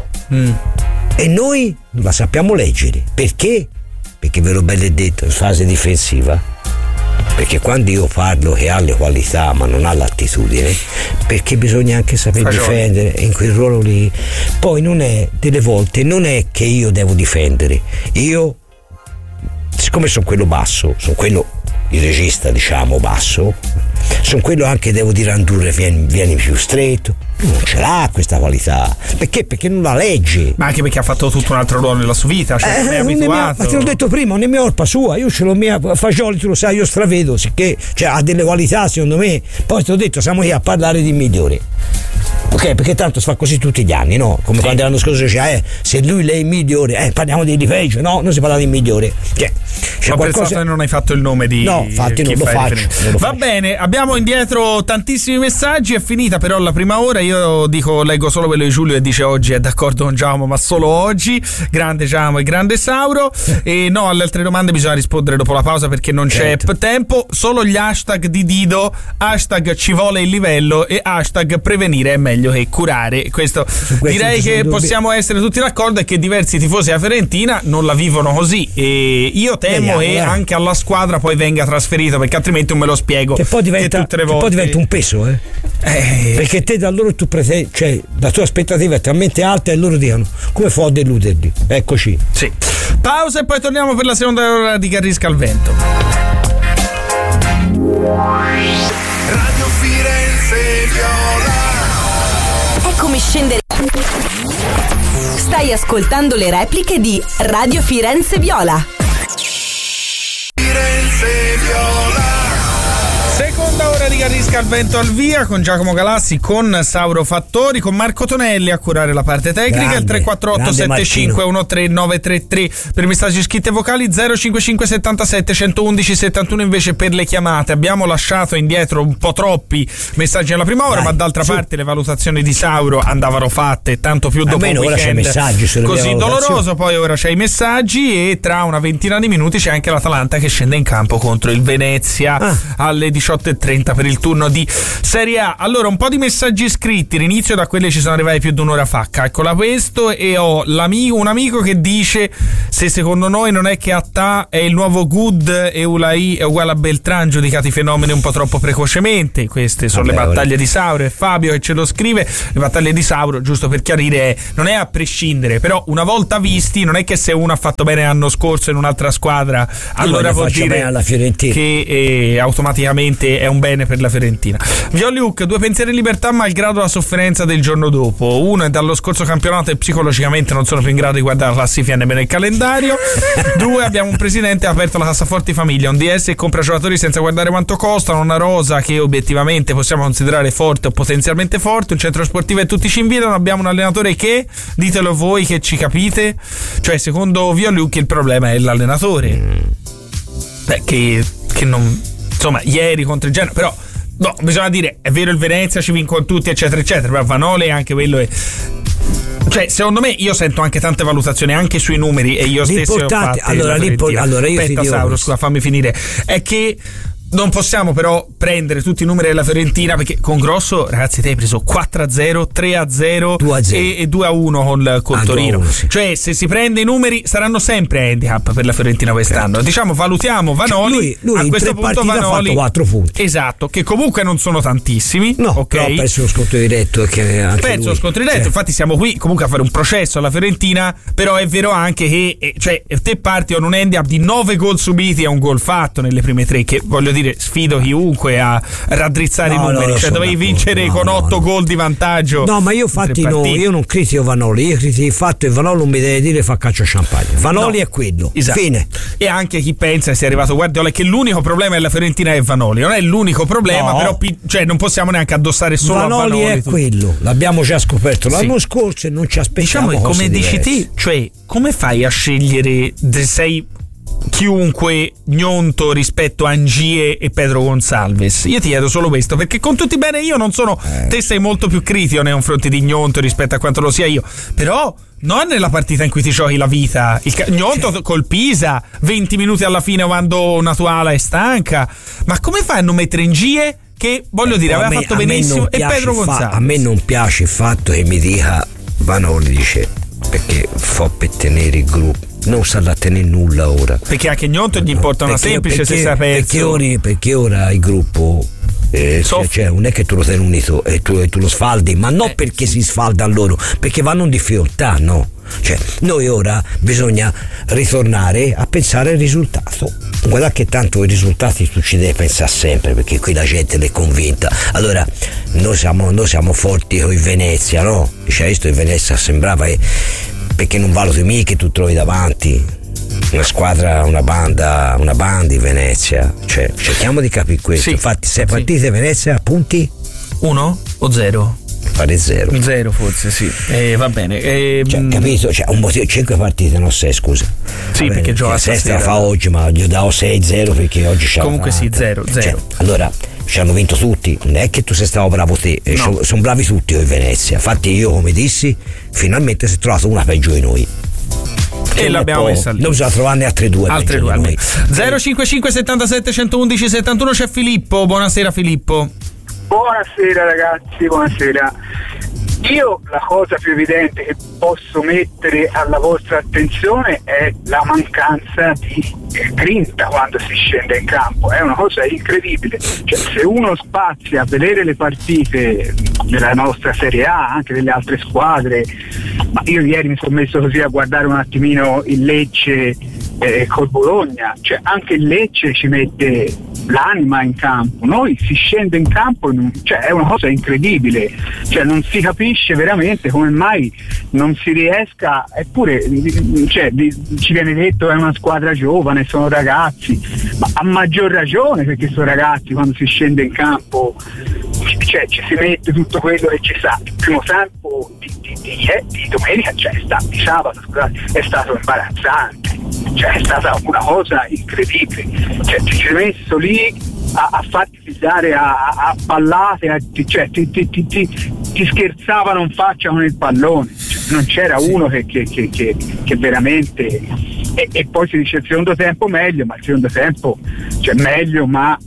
E noi non la sappiamo leggere. Perché? Perché ve l'ho bello detto, in fase difensiva. Perché quando io parlo che ha le qualità ma non ha l'attitudine, perché bisogna anche saper difendere in quel ruolo lì. Poi non è, delle volte non è che io devo difendere, io siccome sono quello basso, sono quello il regista diciamo basso, sono quello anche devo dire a Andurre vieni più stretto. Non ce l'ha questa qualità, perché non la legge, ma anche perché ha fatto tutto un altro ruolo nella sua vita, cioè non è abituato. Ma te l'ho detto prima, non è mia colpa sua, io ce l'ho mia. Fagioli tu lo sai, io stravedo, sicché cioè, ha delle qualità secondo me. Poi te l'ho detto, siamo qui a parlare di migliori, ok? Perché tanto si fa così tutti gli anni, no? Come quando l'anno scorso diceva se lui lei è migliore, parliamo di peggio, no? Non si parla di migliore, cioè, ho pensato che non hai fatto il nome di. No, infatti non lo faccio. Va bene, abbiamo indietro tantissimi messaggi, è finita però la prima ora. Io leggo solo quello di Giulio e dice oggi è d'accordo con Giacomo, ma solo oggi. Grande Giacomo e grande Sauro. E no, alle altre domande bisogna rispondere dopo la pausa perché non c'è tempo. Solo gli hashtag di Dido, hashtag ci vuole il livello e hashtag prevenire è meglio che curare. Questo direi che possiamo essere tutti d'accordo, e che diversi tifosi della Fiorentina non la vivono così, e io temo che anche alla squadra poi venga trasferito, perché altrimenti non me lo spiego. Che poi diventa un peso, perché te da loro tu cioè la tua aspettativa è talmente alta e loro dicono come fa a deluderli. Eccoci. Sì. Pausa e poi torniamo per la seconda ora di Carrisca al Vento. Radio Firenze Viola. Eccomi scendere. Stai ascoltando le repliche di Radio Firenze Viola. Firenze Viola. Seconda ora di Carisca al vento al via con Giacomo Galassi, con Sauro Fattori, con Marco Tonelli a curare la parte tecnica. Il 348 75 13933 per i messaggi scritti e vocali, 055 77 111 71 invece per le chiamate. Abbiamo lasciato indietro un po' troppi messaggi nella prima ora, ma d'altra parte le valutazioni di Sauro andavano fatte, tanto più dopo un weekend così doloroso. Poi ora c'è i messaggi e tra una ventina di minuti c'è anche l'Atalanta che scende in campo contro il Venezia alle 18:30 per il turno di Serie A. Allora, un po' di messaggi scritti, l'inizio da quelli ci sono arrivati più di un'ora fa. Calcola questo, e ho un amico che dice: se secondo noi non è che Attà è il nuovo Good e Ulai è uguale a Beltran, giudicati i fenomeni un po' troppo precocemente. Queste sono le battaglie di Sauro, e Fabio che ce lo scrive. Le battaglie di Sauro, giusto per chiarire, non è a prescindere, però una volta visti non è che se uno ha fatto bene l'anno scorso in un'altra squadra allora vuol dire alla Fiorentina che automaticamente è un bene per la Fiorentina. Violi Hook, due pensieri in libertà malgrado la sofferenza del giorno dopo. Uno è dallo scorso campionato e psicologicamente non sono più in grado di guardare la classifica nemmeno il calendario. Due, abbiamo un presidente che ha aperto la cassaforte famiglia, un DS e compra giocatori senza guardare quanto costano, una rosa che obiettivamente possiamo considerare forte o potenzialmente forte, un centro sportivo e tutti ci invitano, abbiamo un allenatore che, ditelo voi che ci capite, cioè secondo Violi Hook il problema è l'allenatore. Che non, insomma, ieri contro il Genoa, però no, bisogna dire, è vero, il Venezia ci vincono tutti eccetera eccetera, però Vanoli anche quello è, cioè secondo me, io sento anche tante valutazioni anche sui numeri e io stesso ho fatto. Allora io aspetta, Sauro, scusa, fammi finire. È che non possiamo però prendere tutti i numeri della Fiorentina, perché con Grosso, ragazzi, te hai preso 4-0, 3-0 e 2-1 col Torino. 2-1, sì. Cioè, se si prende i numeri saranno sempre handicap per la Fiorentina quest'anno. Diciamo, valutiamo Vanoli, lui a questo punto Vanoli ha fatto 4 punti. Esatto, che comunque non sono tantissimi. No, ok. Però perso lo scontro diretto, perso lo scontro diretto, infatti siamo qui comunque a fare un processo alla Fiorentina, però è vero anche che cioè te parti con un handicap di 9 gol subiti e un gol fatto nelle prime 3, che voglio dire, sfido chiunque a raddrizzare i numeri, cioè dovevi vincere con 8 gol di vantaggio. No, ma io infatti io non critico Vanoli, io critico il fatto che Vanoli non mi deve dire fa calcio a champagne. Vanoli è quello, esatto. Fine. E anche chi pensa che sia arrivato Guardiola, che l'unico problema della Fiorentina è Vanoli, non è l'unico problema, però cioè non possiamo neanche addossare solo Vanoli a Vanoli. È quello, l'abbiamo già scoperto l'anno scorso e non ci aspettiamo. Diciamo, come dici te, cioè come fai a scegliere sei chiunque Gnonto rispetto a Angie e Pedro Gonçalves? Io ti chiedo solo questo, perché con tutti bene io non sono te sei molto più critico nei confronti di Gnonto rispetto a quanto lo sia io, però non nella partita in cui ti giochi la vita. Gnonto col Pisa 20 minuti alla fine quando Natuala è stanca, ma come fai a non mettere Angie, che voglio dire aveva fatto benissimo, e Pedro Gonçalves? A me non piace il fatto che mi dica Vanoli, dice, perché fa per tenere il gruppo, non sa da tenere nulla ora, perché anche Gnonto gli importa una semplice se sta perso, perché ora il gruppo cioè non è che tu lo tieni unito e tu lo sfaldi, ma non perché si sfalda loro, perché vanno in difficoltà, no? Cioè noi ora bisogna ritornare a pensare al risultato. Guarda che tanto i risultati tu ci devi pensare sempre, perché qui la gente è convinta. Allora noi siamo forti con il Venezia, no? Cioè visto il Venezia sembrava perché non valuti mica che tu trovi davanti una squadra, una banda in Venezia, cioè cerchiamo di capire questo. Infatti 6 partite Venezia, punti 1 o 0? Fare 0 forse, sì, va bene, cioè, capito? Cioè, un motivo, 5 partite, non 6, scusa. Sì, perché gioca stasera fa oggi, ma gli ho dato 6-0 perché oggi c'è comunque sì, 0. Cioè, allora ci hanno vinto tutti, non è che tu sei stato bravo te, no. Sono bravi tutti in Venezia. Infatti io, come dissi, finalmente si è trovato una peggio di noi e l'abbiamo messa lì. Non bisogna trovarne altre due almeno. 055 77 111 71 c'è Filippo. Buonasera Filippo. Buonasera ragazzi, buonasera. Io la cosa più evidente che posso mettere alla vostra attenzione è la mancanza di grinta quando si scende in campo. È una cosa incredibile, cioè, se uno spazia a vedere le partite della nostra Serie A, anche delle altre squadre, ma io ieri mi sono messo così a guardare un attimino il Lecce col Bologna, cioè anche il Lecce ci mette l'anima in campo. Noi si scende in campo, cioè è una cosa incredibile, cioè non si capisce veramente come mai non si riesca, eppure cioè, ci viene detto è una squadra giovane, sono ragazzi, ma a maggior ragione perché sono ragazzi, quando si scende in campo cioè ci si mette tutto quello che ci sa. Il primo tempo di domenica, cioè di sabato, scusate, è stato imbarazzante, cioè è stata una cosa incredibile, cioè ti sei messo lì a farti pisare a pallate, cioè ti scherzavano in faccia con il pallone, cioè, non c'era uno che veramente e poi si dice il secondo tempo meglio, ma il secondo tempo cioè meglio, ma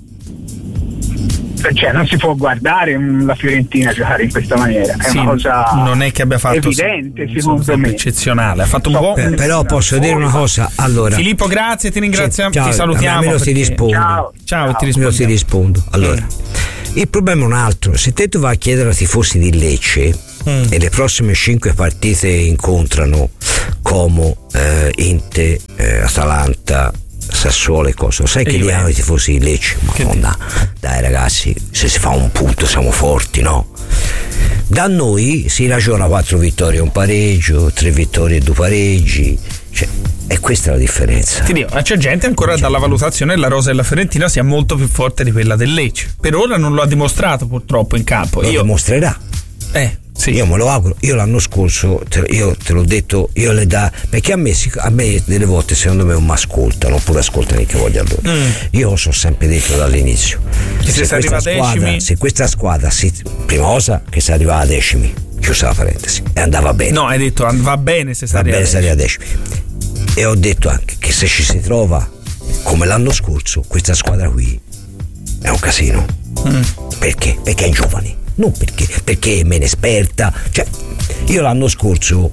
cioè non si può guardare la Fiorentina giocare in questa maniera, è una cosa non è che abbia fatto evidente secondo me, eccezionale, ha fatto un buon però posso dire una cosa, allora Filippo, grazie, ti ringraziamo, ti salutiamo, almeno ti rispondo. Ciao, ti rispondo. Allora, il problema è un altro, se te tu vai a chiedere ai tifosi di Lecce e le prossime 5 partite incontrano Como, Inter, Atalanta, Sassuolo e cosa, sai che lì hanno i tifosi di Lecce, Madonna, dai ragazzi, se si fa un punto siamo forti, no? Da noi si ragiona 4 vittorie e un pareggio, 3 vittorie e 2 pareggi, cioè, e questa è la differenza. Ti dico, ma c'è gente ancora dalla valutazione che la rosa della Fiorentina sia molto più forte di quella del Lecce. Per ora non lo ha dimostrato purtroppo in campo. Lo dimostrerà. Sì. Io me lo auguro. Io l'anno scorso io te l'ho detto, perché a me delle volte secondo me non mi ascoltano, oppure ascoltano che voglio loro. Io sono sempre detto dall'inizio, se questa squadra prima cosa che si arriva a decimi, chiusa la parentesi, e andava bene. No, hai detto va bene se si arriva a decimi. E ho detto anche che se ci si trova come l'anno scorso, questa squadra qui è un casino. Perché? Perché è giovane, non perché è meno esperta. Cioè, io l'anno scorso,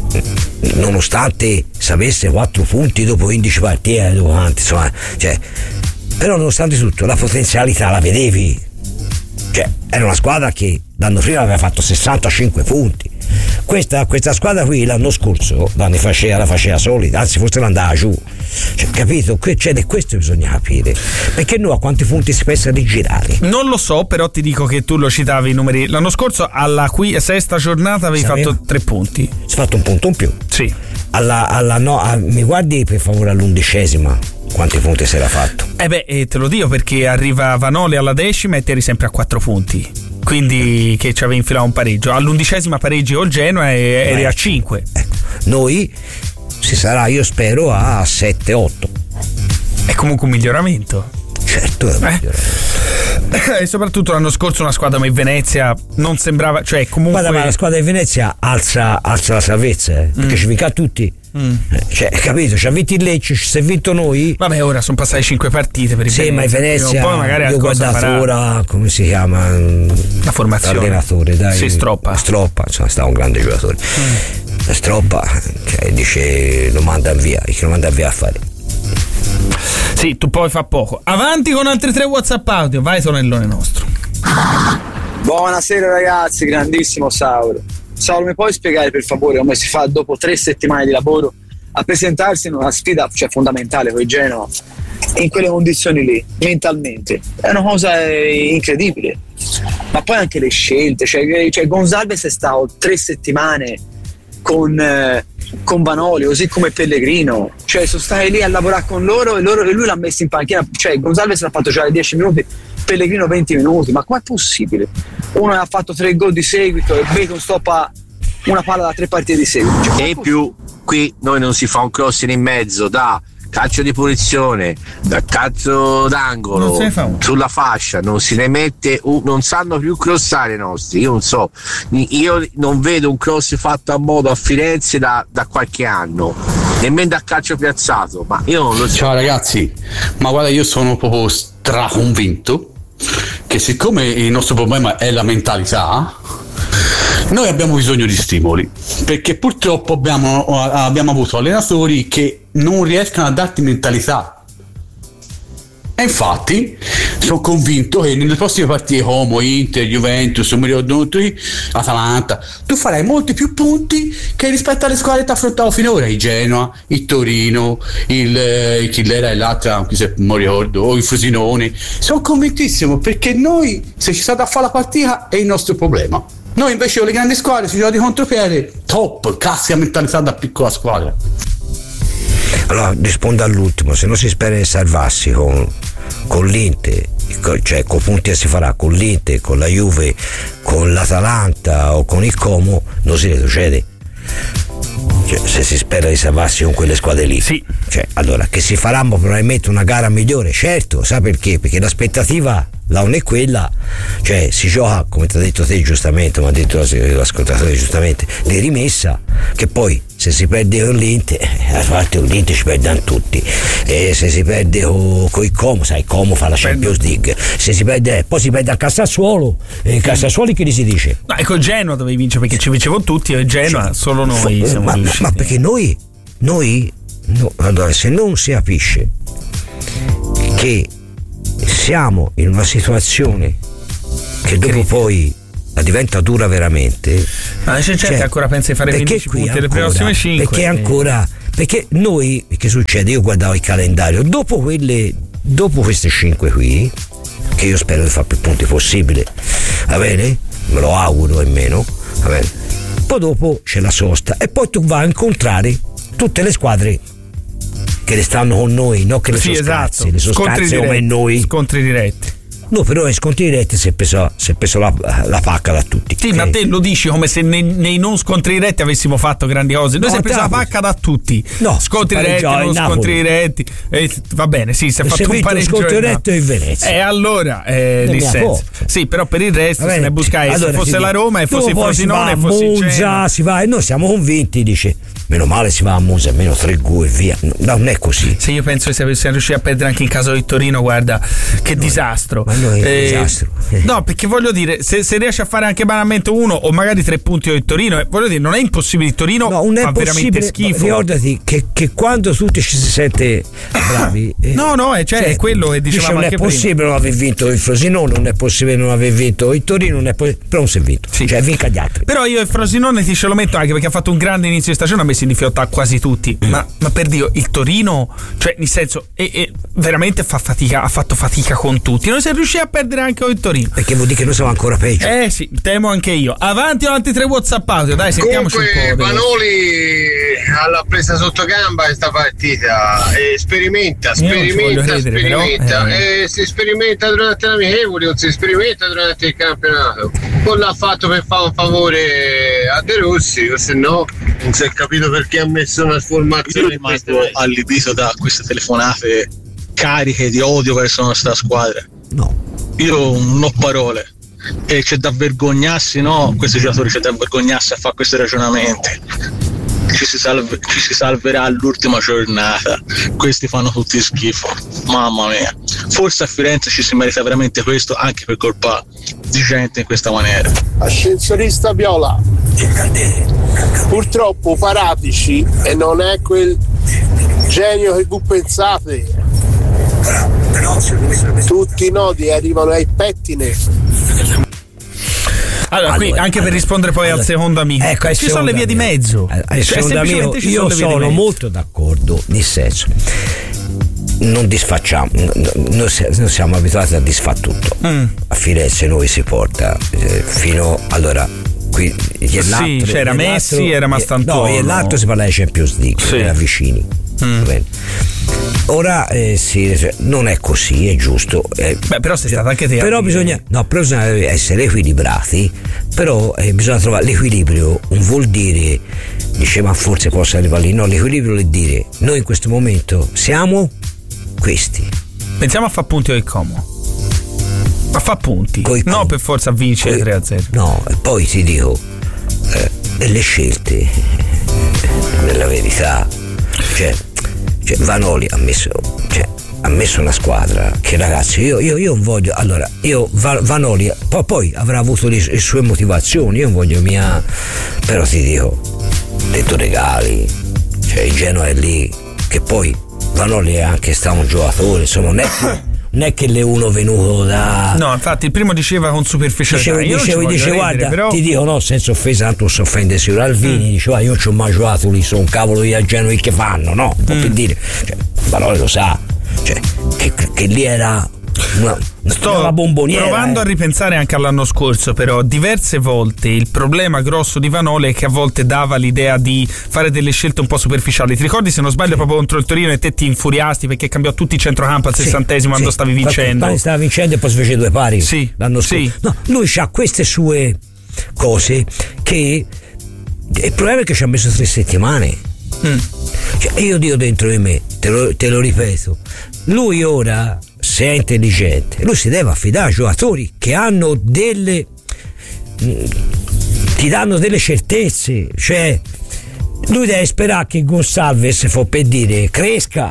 nonostante sapesse 4 punti dopo 15 partite, insomma, cioè, però nonostante tutto la potenzialità la vedevi. Cioè, era una squadra che l'anno prima aveva fatto 65 punti. Questa squadra qui l'anno scorso la faceva solida, anzi forse l'andava giù, cioè, capito? Cioè, di questo bisogna capire, perché noi a quanti punti si pensa di girare? Non lo so, però ti dico che tu lo citavi i numeri l'anno scorso, alla sesta giornata avevi fatto 3 punti, si è fatto un punto in più, sì. Mi guardi per favore all'11ª quanti punti si era fatto? Te lo dico perché arriva Vanoli alla 10ª e te eri sempre a 4 punti, quindi che ci avevi infilato un pareggio. All'11ª pareggi o Genoa e eri a 5. Ecco. Noi si sarà, io spero, a 7-8. È comunque un miglioramento. Certo, è un miglioramento. E soprattutto l'anno scorso una squadra come Venezia non sembrava, cioè comunque. Guarda, ma la squadra di Venezia alza la salvezza, perché ci vinca tutti. Cioè, capito? Ci ha vinto il Lecce, ci si è vinto noi. Vabbè, ora sono passate 5 partite per il Venezia. Sì, ma il Venezia, poi magari io ho guardato ora, come si chiama? La formazione. L'allenatore, dai. Sì, Stroppa, insomma, stava un grande giocatore. Stroppa, cioè, dice lo manda via a fare. Sì, tu poi fa poco. Avanti con altri 3 WhatsApp audio, vai Tonellone nostro. Buonasera ragazzi, grandissimo Sauro, mi puoi spiegare per favore come si fa dopo 3 settimane di lavoro a presentarsi in una sfida, cioè, fondamentale con il Genoa in quelle condizioni lì, mentalmente? È una cosa incredibile. Ma poi anche le scelte, cioè Gonzalez è stato 3 settimane con Vanoli, così come Pellegrino, cioè sono stati lì a lavorare con loro e lui l'ha messo in panchina, cioè Gonzalez l'ha fatto giocare 10 minuti, Pellegrino 20 minuti, ma com'è possibile? Uno ha fatto 3 gol di seguito e Bacon stoppa una palla da 3 partite di seguito, cioè, e più qui noi non si fa un crossing in mezzo da calcio di punizione, da calcio d'angolo sulla fascia, non si ne mette non sanno più crossare i nostri. Io non vedo un cross fatto a modo a Firenze da qualche anno, nemmeno da calcio piazzato, ma io non lo so. Ciao ragazzi, ma guarda, io sono proprio straconvinto che siccome il nostro problema è la mentalità, noi abbiamo bisogno di stimoli, perché purtroppo abbiamo avuto allenatori che non riescono a darti mentalità. E infatti sono convinto che nelle prossime partite Como, Inter, Juventus, Atalanta, tu farai molti più punti che rispetto alle squadre che ti affrontavo finora, il Genoa, il Torino, chi era l'altra, anche se non ricordo, o il Frosinone. Sono convintissimo, perché noi, se ci state a fare la partita, è il nostro problema. Noi invece con le grandi squadre si gioca di contropiede, top, classica mentalità da piccola squadra. Allora rispondo all'ultimo: se non si spera di salvarsi con l'Inter, cioè con punti che si farà con l'Inter, con la Juve, con l'Atalanta o con il Como, non si retrocede. Cioè, se si spera di salvarsi con quelle squadre lì, sì. Cioè, allora che si faranno probabilmente una gara migliore, certo, sa perché? Perché l'aspettativa la non è quella, cioè si gioca, come ti ha detto te giustamente, mi ha detto l'ascoltatore giustamente, di rimessa, che poi se si perde con l'Inter, a parte con l'Inter ci perdono tutti, e se si perde con il Como, sai, Como fa la Champions League, se si perde, poi si perde a Cassassuolo, e il Cassassuolo che gli si dice? No, ecco, Genoa dovevi vincere, perché ci vincevano tutti, e Genoa solo noi siamo riusciti. Ma perché noi no, allora, se non si capisce che siamo in una situazione che dopo poi la diventa dura veramente, ma c'è gente che ancora pensa di fare 15 punti le prossime 5, perché noi, che succede? Io guardavo il calendario, dopo queste 5 qui, che io spero di fare più punti possibile, va bene? Me lo auguro almeno, va bene? Poi dopo c'è la sosta e poi tu vai a incontrare tutte le squadre che le stanno con noi, no? Che le sono scarse, le sono scarse come noi. Scontri diretti. No, però ai scontri diretti si è preso la pacca da tutti. Sì, ma te lo dici come se nei non scontri diretti avessimo fatto grandi cose. Noi si è preso la pacca da tutti. No, scontri diretti, non scontri diretti. Va bene, sì, si è fatto un pareggio. Scontri diretto in Venezia. E allora, licenza. Sì, però per il resto se ne buscai. Allora, se fosse la Roma e fosse il Frosinone e fosse il Monza, si va, e noi siamo convinti, dice. Meno male si va a Monza, almeno 3 gol e via. No, non è così. Se io penso che se avessimo riuscito a perdere anche in caso di Torino, guarda, che disastro. Ma noi è un disastro. No, perché voglio dire, se riesci a fare anche banalmente 1 o magari 3 punti di Torino, voglio dire, non è impossibile. Il Torino fa veramente schifo. Ricordati che quando tutti ci si sente bravi. È quello che dicevamo anche prima. Non è possibile non aver vinto il Frosinone, non è possibile non aver vinto il Torino, però non si è vinto. Sì. Cioè vinca gli altri. Però io il Frosinone ce lo metto anche perché ha fatto un grande inizio di stagione, ha messo in difficoltà quasi tutti. Ma per Dio, il Torino, cioè nel senso, veramente ha fatto fatica con tutti. Non si è riusciti a perdere anche con il Torino. Perché vuol dire che noi siamo ancora peggio. Sì, temo anche io. Avanti 3 WhatsApp audio, dai, sentiamoci un po'. Vanoli alla presa sotto gamba questa partita, sperimenta. Si sperimenta durante l'amichevole, non si sperimenta durante il campionato. Non l'ha fatto per fare un favore a De Rossi, o se no non si è capito perché ha messo una formazione. Io rimango allibito da queste telefonate cariche di odio verso la nostra squadra. No. Io non ho parole. E c'è da vergognarsi, no? Questi giocatori c'è da vergognarsi a fare questi ragionamenti. Ci si salverà all'ultima giornata. Questi fanno tutti schifo. Mamma mia. Forse a Firenze ci si merita veramente questo, anche per colpa di gente in questa maniera. Ascensorista Viola, purtroppo Paratici e non è quel genio che voi pensate. Tutti i nodi arrivano ai pettine. Allora, qui anche per rispondere poi al secondo amico, ci sono le vie di mezzo. Secondo amico, io sono molto d'accordo, nel senso, non disfacciamo, noi siamo abituati a disfare tutto. A Firenze noi si porta fino allora qui c'era Messi, era Mastantuono. No, e l'altro si parla di Champions League, era vicini. Ora non è così, è giusto. Però sei stato anche te. Però bisogna essere equilibrati. Però bisogna trovare l'equilibrio. Non vuol dire, diceva forse possa arrivare lì. No, l'equilibrio vuol dire noi in questo momento siamo questi. Pensiamo a fare punti o Como. A fare punti. No, per forza vincere 3-0. No, e poi ti dico delle scelte. Nella verità, cioè Vanoli ha messo una squadra che, ragazzi, io non voglio, allora Vanoli poi avrà avuto le sue motivazioni, io non voglio però ti dico, detto regali, cioè il Genoa è lì, che poi Vanoli è anche stato un giocatore, insomma non non è che le uno venuto da. No, infatti il primo diceva con superficialità. Dice guarda, però... ti dico no, senza offesa, tanto non si offende sicuro. Alvini diceva io ci ho mangiato lì, sono un cavolo di Genovi che fanno, no? Per dire, cioè, Parole lo sa, cioè, che lì era. Sto provando a ripensare anche all'anno scorso, però diverse volte il problema grosso di Vanoli è che a volte dava l'idea di fare delle scelte un po' superficiali. Ti ricordi, se non sbaglio, proprio contro il Torino e te ti infuriasti perché cambiò tutti i centrocampo al 60esimo quando stavi vincendo? Stava vincendo e poi si fece 2 pari l'anno scorso. No, lui ha queste sue cose che il problema è che ci ha messo 3 settimane. Cioè, io dico dentro di me, te lo ripeto, lui ora, se è intelligente, lui si deve affidare a giocatori che hanno ti danno delle certezze, cioè lui deve sperare che Gonçalves, per dire, cresca,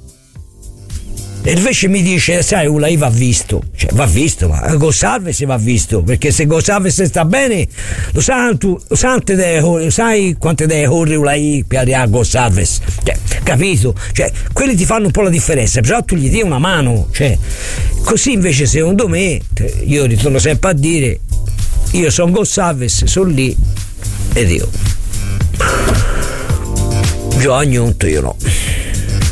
e invece mi dice sai Ulai va visto, cioè va visto, ma Gonçalves va visto, perché se Gonçalves sta bene lo sai quante deve correre Ulai per arrivare a Gonçalves, cioè, capito? Cioè quelli ti fanno un po' la differenza, però tu gli dia una mano, cioè così invece secondo me, io ritorno sempre a dire, io sono Gonçalves, sono lì ed io Giovanni io no.